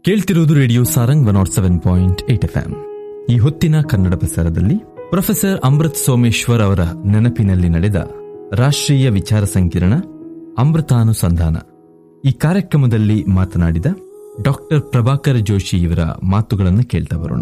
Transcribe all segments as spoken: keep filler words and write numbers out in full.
ಕೇಳ್ತಿರುವುದು radio Sarang one not seven point eight F M. ಈ ಹೊತ್ತಿನ ಕನ್ನಡ ಪ್ರಸಾರದಲ್ಲಿ ಪ್ರೊಫೆಸರ್ ಅಮೃತ್ ಸೋಮೇಶ್ವರ್ ಅವರ ನೆನಪಿನಲ್ಲಿ ನಡೆದ ರಾಷ್ಟ್ರೀಯ ವಿಚಾರ ಸಂಕಿರಣ ಅಮೃತಾನುಸಂಧಾನ ಈ ಕಾರ್ಯಕ್ರಮದಲ್ಲಿ ಮಾತನಾಡಿದ ಡಾಕ್ಟರ್ ಪ್ರಭಾಕರ್ ಜೋಶಿ ಇವರ ಮಾತುಗಳನ್ನು ಕೇಳ್ತಾ ಬರೋಣ.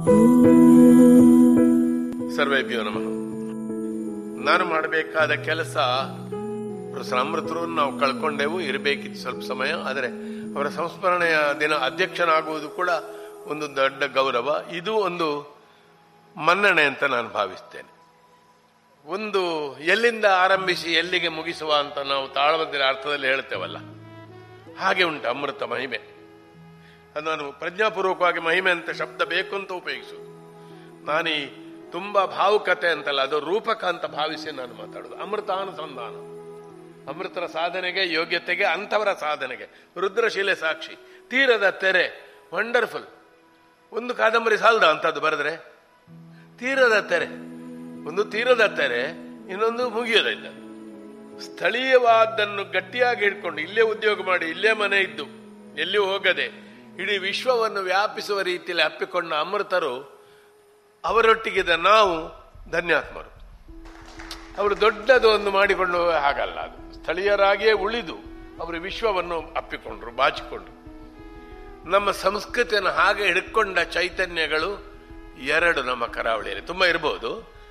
ಸರ್ವೇಭ್ಯೋ ನಮಃ. ನಾನು ಮಾಡಬೇಕಾದ ಕೆಲಸ ಪ್ರೊಫೆಸರ್ ಅಮೃತರು ನಾವು ಕಳ್ಕೊಂಡೆವು, ಇರಬೇಕಿತ್ತು ಸ್ವಲ್ಪ ಸಮಯ. ಆದರೆ ಅವರ ಸಂಸ್ಮರಣೆಯ ದಿನ ಅಧ್ಯಕ್ಷನಾಗುವುದು ಕೂಡ ಒಂದು ದೊಡ್ಡ ಗೌರವ. ಇದು ಒಂದು ಮನ್ನಣೆ ಅಂತ ನಾನು ಭಾವಿಸ್ತೇನೆ. ಒಂದು ಎಲ್ಲಿಂದ ಆರಂಭಿಸಿ ಎಲ್ಲಿಗೆ ಮುಗಿಸುವ ಅಂತ ನಾವು ತಾಳಮದ್ದರ ಅರ್ಥದಲ್ಲಿ ಹೇಳ್ತೇವಲ್ಲ, ಹಾಗೆ ಉಂಟು ಅಮೃತ ಮಹಿಮೆ. ಅದು ನಾನು ಪ್ರಜ್ಞಾಪೂರ್ವಕವಾಗಿ ಮಹಿಮೆ ಅಂತ ಶಬ್ದ ಬೇಕು ಅಂತ ಉಪಯೋಗಿಸುವುದು. ನಾನು ಈ ತುಂಬಾ ಭಾವುಕತೆ ಅಂತಲ್ಲ, ಅದು ರೂಪಕ ಅಂತ ಭಾವಿಸಿ ನಾನು ಮಾತಾಡೋದು. ಅಮೃತಾನುಸಂಧಾನ, ಅಮೃತರ ಸಾಧನೆಗೆ, ಯೋಗ್ಯತೆಗೆ, ಅಂಥವರ ಸಾಧನೆಗೆ. ರುದ್ರಶಿಲೆ ಸಾಕ್ಷಿ, ತೀರದ ತೆರೆ, ವಂಡರ್ಫುಲ್. ಒಂದು ಕಾದಂಬರಿ ಸಾಲದ ಅಂತದ್ದು ಬರೆದ್ರೆ. ತೀರದ ತೆರೆ, ಒಂದು ತೀರದ ತೆರೆ, ಇನ್ನೊಂದು ಮುಗಿಯೋದಿಲ್ಲ. ಸ್ಥಳೀಯವಾದನ್ನು ಗಟ್ಟಿಯಾಗಿ ಹಿಡ್ಕೊಂಡು ಇಲ್ಲೇ ಉದ್ಯೋಗ ಮಾಡಿ, ಇಲ್ಲೇ ಮನೆ ಇದ್ದು, ಎಲ್ಲಿಯೂ ಹೋಗದೆ ಇಡೀ ವಿಶ್ವವನ್ನು ವ್ಯಾಪಿಸುವ ರೀತಿಯಲ್ಲಿ ಅಪ್ಪಿಕೊಂಡ ಅಮೃತರು, ಅವರೊಟ್ಟಿಗಿದ ನಾವು ಧನ್ಯಾತ್ಮರು. ಅವರು ದೊಡ್ಡದು ಒಂದು ಮಾಡಿಕೊಂಡು ಹಾಗಲ್ಲ, ಅದು ಸ್ಥಳೀಯರಾಗಿಯೇ ಉಳಿದು ಅವರು ವಿಶ್ವವನ್ನು ಅಪ್ಪಿಕೊಂಡ್ರು, ಬಾಚಿಕೊಂಡ್ರು. ನಮ್ಮ ಸಂಸ್ಕೃತಿಯನ್ನು ಹಾಗೆ ಹಿಡ್ಕೊಂಡ ಚೈತನ್ಯಗಳು ಎರಡು ನಮ್ಮ ಕರಾವಳಿಯಲ್ಲಿ ತುಂಬ ಇರಬಹುದು.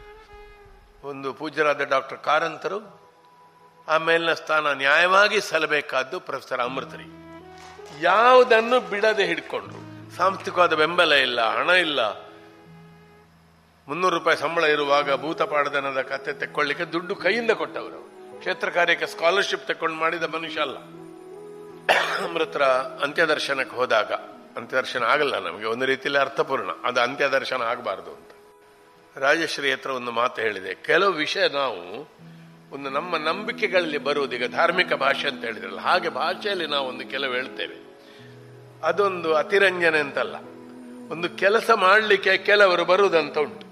ಒಂದು ಪೂಜ್ಯರಾದ ಡಾಕ್ಟರ್ ಕಾರಂತರು, ಆಮೇಲಿನ ಸ್ಥಾನ ನ್ಯಾಯವಾಗಿ ಸಲ್ಲಬೇಕಾದ್ದು ಪ್ರೊಫೆಸರ್ ಅಮೃತರಿಗೆ. ಯಾವುದನ್ನು ಬಿಡದೆ ಹಿಡ್ಕೊಂಡ್ರು. ಸಾಂಸ್ಥಿಕವಾದ ಬೆಂಬಲ ಇಲ್ಲ, ಹಣ ಇಲ್ಲ. ಮುನ್ನೂರು ರೂಪಾಯಿ ಸಂಬಳ ಇರುವಾಗ ಭೂತಪಾಡದನದ ಕತೆ ತೆಕ್ಕೊಳ್ಳಿಕ್ಕೆ ದುಡ್ಡು ಕೈಯಿಂದ ಕೊಟ್ಟವರು. ಕ್ಷೇತ್ರ ಕಾರ್ಯಕ್ಕೆ ಸ್ಕಾಲರ್ಶಿಪ್ ತಕೊಂಡು ಮಾಡಿದ ಮನುಷ್ಯ ಅಲ್ಲ. ಅಮೃತರ ಅಂತ್ಯದರ್ಶನಕ್ಕೆ ಹೋದಾಗ, ಅಂತ್ಯದರ್ಶನ ಆಗಲ್ಲ ನಮಗೆ, ಒಂದು ರೀತಿಯಲ್ಲಿ ಅರ್ಥಪೂರ್ಣ, ಅದು ಅಂತ್ಯದರ್ಶನ ಆಗಬಾರ್ದು ಅಂತ ರಾಜಶ್ರೀ ಹತ್ರ ಒಂದು ಮಾತು ಹೇಳಿದೆ. ಕೆಲವು ವಿಷಯ ನಾವು ಒಂದು ನಮ್ಮ ನಂಬಿಕೆಗಳಲ್ಲಿ ಬರುವುದು, ಈಗ ಧಾರ್ಮಿಕ ಭಾಷೆ ಅಂತ ಹೇಳಿದ್ರಲ್ಲ, ಹಾಗೆ ಭಾಷೆಯಲ್ಲಿ ನಾವು ಒಂದು ಕೆಲವು ಹೇಳ್ತೇವೆ. ಅದೊಂದು ಅತಿರಂಜನೆ ಅಂತಲ್ಲ, ಒಂದು ಕೆಲಸ ಮಾಡಲಿಕ್ಕೆ ಕೆಲವರು ಬರುವುದಂತ ಉಂಟು.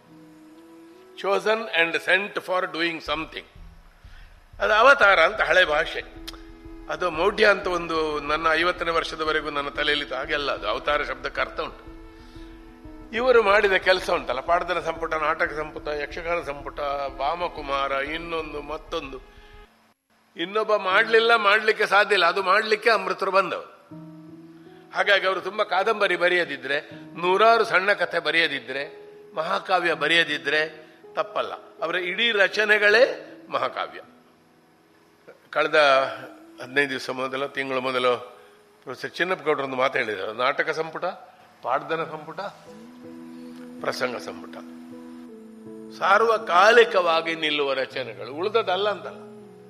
Chosen and scent for doing something. ಅದು ಅವತಾರ ಅಂತ ಹಳೆ ಭಾಷೆ. ಅದು ಮೌಢ್ಯ ಅಂತ ಒಂದು ನನ್ನ ಐವತ್ತನೇ ವರ್ಷದವರೆಗೂ ನನ್ನ ತಲೆಯಲ್ಲಿ ಹಾಗೆಲ್ಲ, ಅದು ಅವತಾರ ಶಬ್ದಕ್ಕೆ ಅರ್ಥ ಉಂಟು. ಇವರು ಮಾಡಿದ ಕೆಲಸ ಉಂಟಲ್ಲ, ಪಾಡ್ದನ ಸಂಪುಟ, ನಾಟಕ ಸಂಪುಟ, ಯಕ್ಷಗಾನ ಸಂಪುಟ, ವಾಮಕುಮಾರ, ಇನ್ನೊಂದು ಮತ್ತೊಂದು, ಇನ್ನೊಬ್ಬ ಮಾಡಲಿಲ್ಲ, ಮಾಡಲಿಕ್ಕೆ ಸಾಧ್ಯ ಇಲ್ಲ, ಅದು ಮಾಡಲಿಕ್ಕೆ ಅಮೃತರು ಬಂದವರು. ಹಾಗಾಗಿ ಅವರು ತುಂಬ ಕಾದಂಬರಿ ಬರೆಯದಿದ್ರೆ, ನೂರಾರು ಸಣ್ಣ ಕಥೆ ಬರೆಯದಿದ್ರೆ, ಮಹಾಕಾವ್ಯ ಬರೆಯದಿದ್ರೆ ತಪ್ಪಲ್ಲ. ಅವರ ಇಡೀ ರಚನೆಗಳೇ ಮಹಾಕಾವ್ಯ. ಕಳೆದ ಹದಿನೈದು ದಿವಸ ಮೊದಲು, ತಿಂಗಳು ಮೊದಲು ಪ್ರೊಫೆಸರ್ ಚಿನ್ನಪ್ಪಗೌಡರು ಒಂದು ಮಾತು ಹೇಳಿದರು. ನಾಟಕ ಸಂಪುಟ, ಪಾಡ್ದನ ಸಂಪುಟ, ಪ್ರಸಂಗ ಸಂಪುಟ, ಸಾರ್ವಕಾಲಿಕವಾಗಿ ನಿಲ್ಲುವ ರಚನೆಗಳು, ಉಳಿದದಲ್ಲ ಅಂತಲ್ಲ.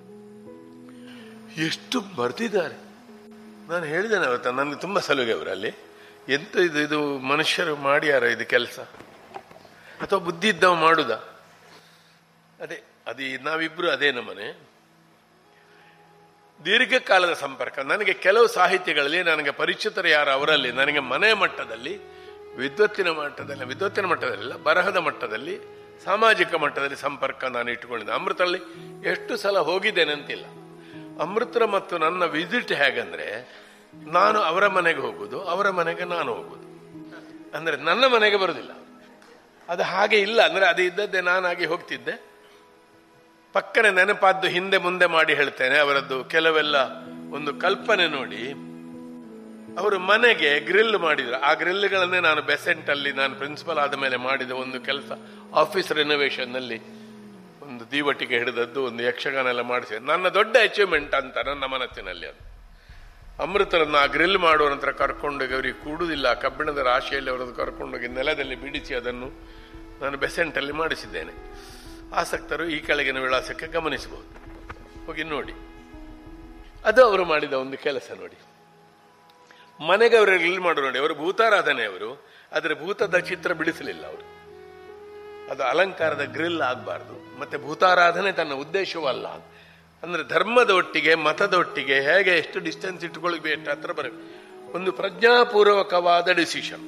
ಎಷ್ಟು ಬರ್ತಿದ್ದಾರೆ. ನಾನು ಹೇಳಿದ್ದೇನೆ ಅವತ್ತ, ನನಗೆ ತುಂಬ ಸಲುಗೆ ಅವರಲ್ಲಿ. ಎಂತ ಇದು ಇದು ಮನುಷ್ಯರು ಮಾಡ್ಯಾರ ಇದು ಕೆಲಸ, ಅಥವಾ ಬುದ್ಧಿ ಇದ್ದವ ಮಾಡುದ? ಅದೇ ಅದೇ ನಾವಿಬ್ರು ಅದೇ ನಮ್ಮನೆ. ದೀರ್ಘಕಾಲದ ಸಂಪರ್ಕ. ನನಗೆ ಕೆಲವು ಸಾಹಿತ್ಯಗಳಲ್ಲಿ ನನಗೆ ಪರಿಚಿತರು ಯಾರು, ಅವರಲ್ಲಿ ನನಗೆ ಮನೆ ಮಟ್ಟದಲ್ಲಿ, ವಿದ್ವತ್ತಿನ ಮಟ್ಟದಲ್ಲಿ, ವಿದ್ವತ್ತಿನ ಮಟ್ಟದಲ್ಲ, ಬರಹದ ಮಟ್ಟದಲ್ಲಿ, ಸಾಮಾಜಿಕ ಮಟ್ಟದಲ್ಲಿ ಸಂಪರ್ಕ ನಾನು ಇಟ್ಟುಕೊಂಡಿದ್ದೆ. ಅಮೃತಲ್ಲಿ ಎಷ್ಟು ಸಲ ಹೋಗಿದ್ದೇನೆ ಅಂತಿಲ್ಲ. ಅಮೃತರ ಮತ್ತು ನನ್ನ ವಿಸಿಟ್ ಹೇಗಂದ್ರೆ, ನಾನು ಅವರ ಮನೆಗೆ ಹೋಗುದು, ಅವರ ಮನೆಗೆ ನಾನು ಹೋಗುದು. ಅಂದ್ರೆ ನನ್ನ ಮನೆಗೆ ಬರುದಿಲ್ಲ, ಅದು ಹಾಗೆ ಇಲ್ಲ. ಅಂದ್ರೆ ಅದು ಇದ್ದದ್ದೇ ನಾನಾಗಿ ಹೋಗ್ತಿದ್ದೆ. ಪಕ್ಕನೆ ನೆನಪಾದ್ದು ಹಿಂದೆ ಮುಂದೆ ಮಾಡಿ ಹೇಳ್ತೇನೆ. ಅವರದ್ದು ಕೆಲವೆಲ್ಲ ಒಂದು ಕಲ್ಪನೆ ನೋಡಿ, ಅವರು ಮನೆಗೆ ಗ್ರಿಲ್ ಮಾಡಿದ್ರು. ಆ ಗ್ರಿಲ್ಗಳನ್ನೇ ನಾನು ಬೆಸೆಂಟ್ ಅಲ್ಲಿ ನಾನು ಪ್ರಿನ್ಸಿಪಲ್ ಆದ ಮೇಲೆ ಮಾಡಿದ ಒಂದು ಕೆಲಸ. ಆಫೀಸ್ ರೆನೋವೇಷನ್ ನಲ್ಲಿ ಒಂದು ದೀವಟಿಗೆ ಹಿಡಿದದ್ದು, ಒಂದು ಯಕ್ಷಗಾನ ಎಲ್ಲ ಮಾಡಿಸಿ, ನನ್ನ ದೊಡ್ಡ ಅಚೀವ್ಮೆಂಟ್ ಅಂತ ನನ್ನ ಮನಸ್ಸಿನಲ್ಲಿ. ಅದು ಅಮೃತರನ್ನು ಆ ಗ್ರಿಲ್ ಮಾಡುವ ನಂತರ ಕರ್ಕೊಂಡೋಗಿ, ಅವರಿಗೆ ಕೂಡುವುದಿಲ್ಲ, ಕಬ್ಬಿಣದ ರಾಶಿಯಲ್ಲಿ ಅವರನ್ನು ಕರ್ಕೊಂಡೋಗಿ ನೆಲದಲ್ಲಿ ಬಿಡಿಸಿ ಅದನ್ನು ನಾನು ಬೆಸೆಂಟಲ್ಲಿ ಮಾಡಿಸಿದ್ದೇನೆ. ಆಸಕ್ತರು ಈ ಕೆಳಗಿನ ವಿಳಾಸಕ್ಕೆ ಗಮನಿಸಬಹುದು, ಹೋಗಿ ನೋಡಿ. ಅದು ಅವರು ಮಾಡಿದ ಒಂದು ಕೆಲಸ ನೋಡಿ. ಮನೆಗೆ ಅವರು ಗ್ರಿಲ್ ಮಾಡು ನೋಡಿ. ಅವರು ಭೂತಾರಾಧನೆ, ಅವರು ಆದರೆ ಭೂತದ ಚಿತ್ರ ಬಿಡಿಸಲಿಲ್ಲ ಅವರು. ಅದು ಅಲಂಕಾರದ ಗ್ರಿಲ್ ಆಗಬಾರ್ದು. ಮತ್ತೆ ಭೂತಾರಾಧನೆ ತನ್ನ ಉದ್ದೇಶವೂ ಅಲ್ಲ. ಅಂದ್ರೆ ಧರ್ಮದ ಒಟ್ಟಿಗೆ, ಮತದ ಒಟ್ಟಿಗೆ ಹೇಗೆ ಎಷ್ಟು ಡಿಸ್ಟೆನ್ಸ್ ಇಟ್ಟುಕೊಳ್ಬೇಕು, ಎಷ್ಟು ಹತ್ರ ಬರಬೇಕು. ಒಂದು ಪ್ರಜ್ಞಾಪೂರ್ವಕವಾದ ಡಿಸಿಷನ್.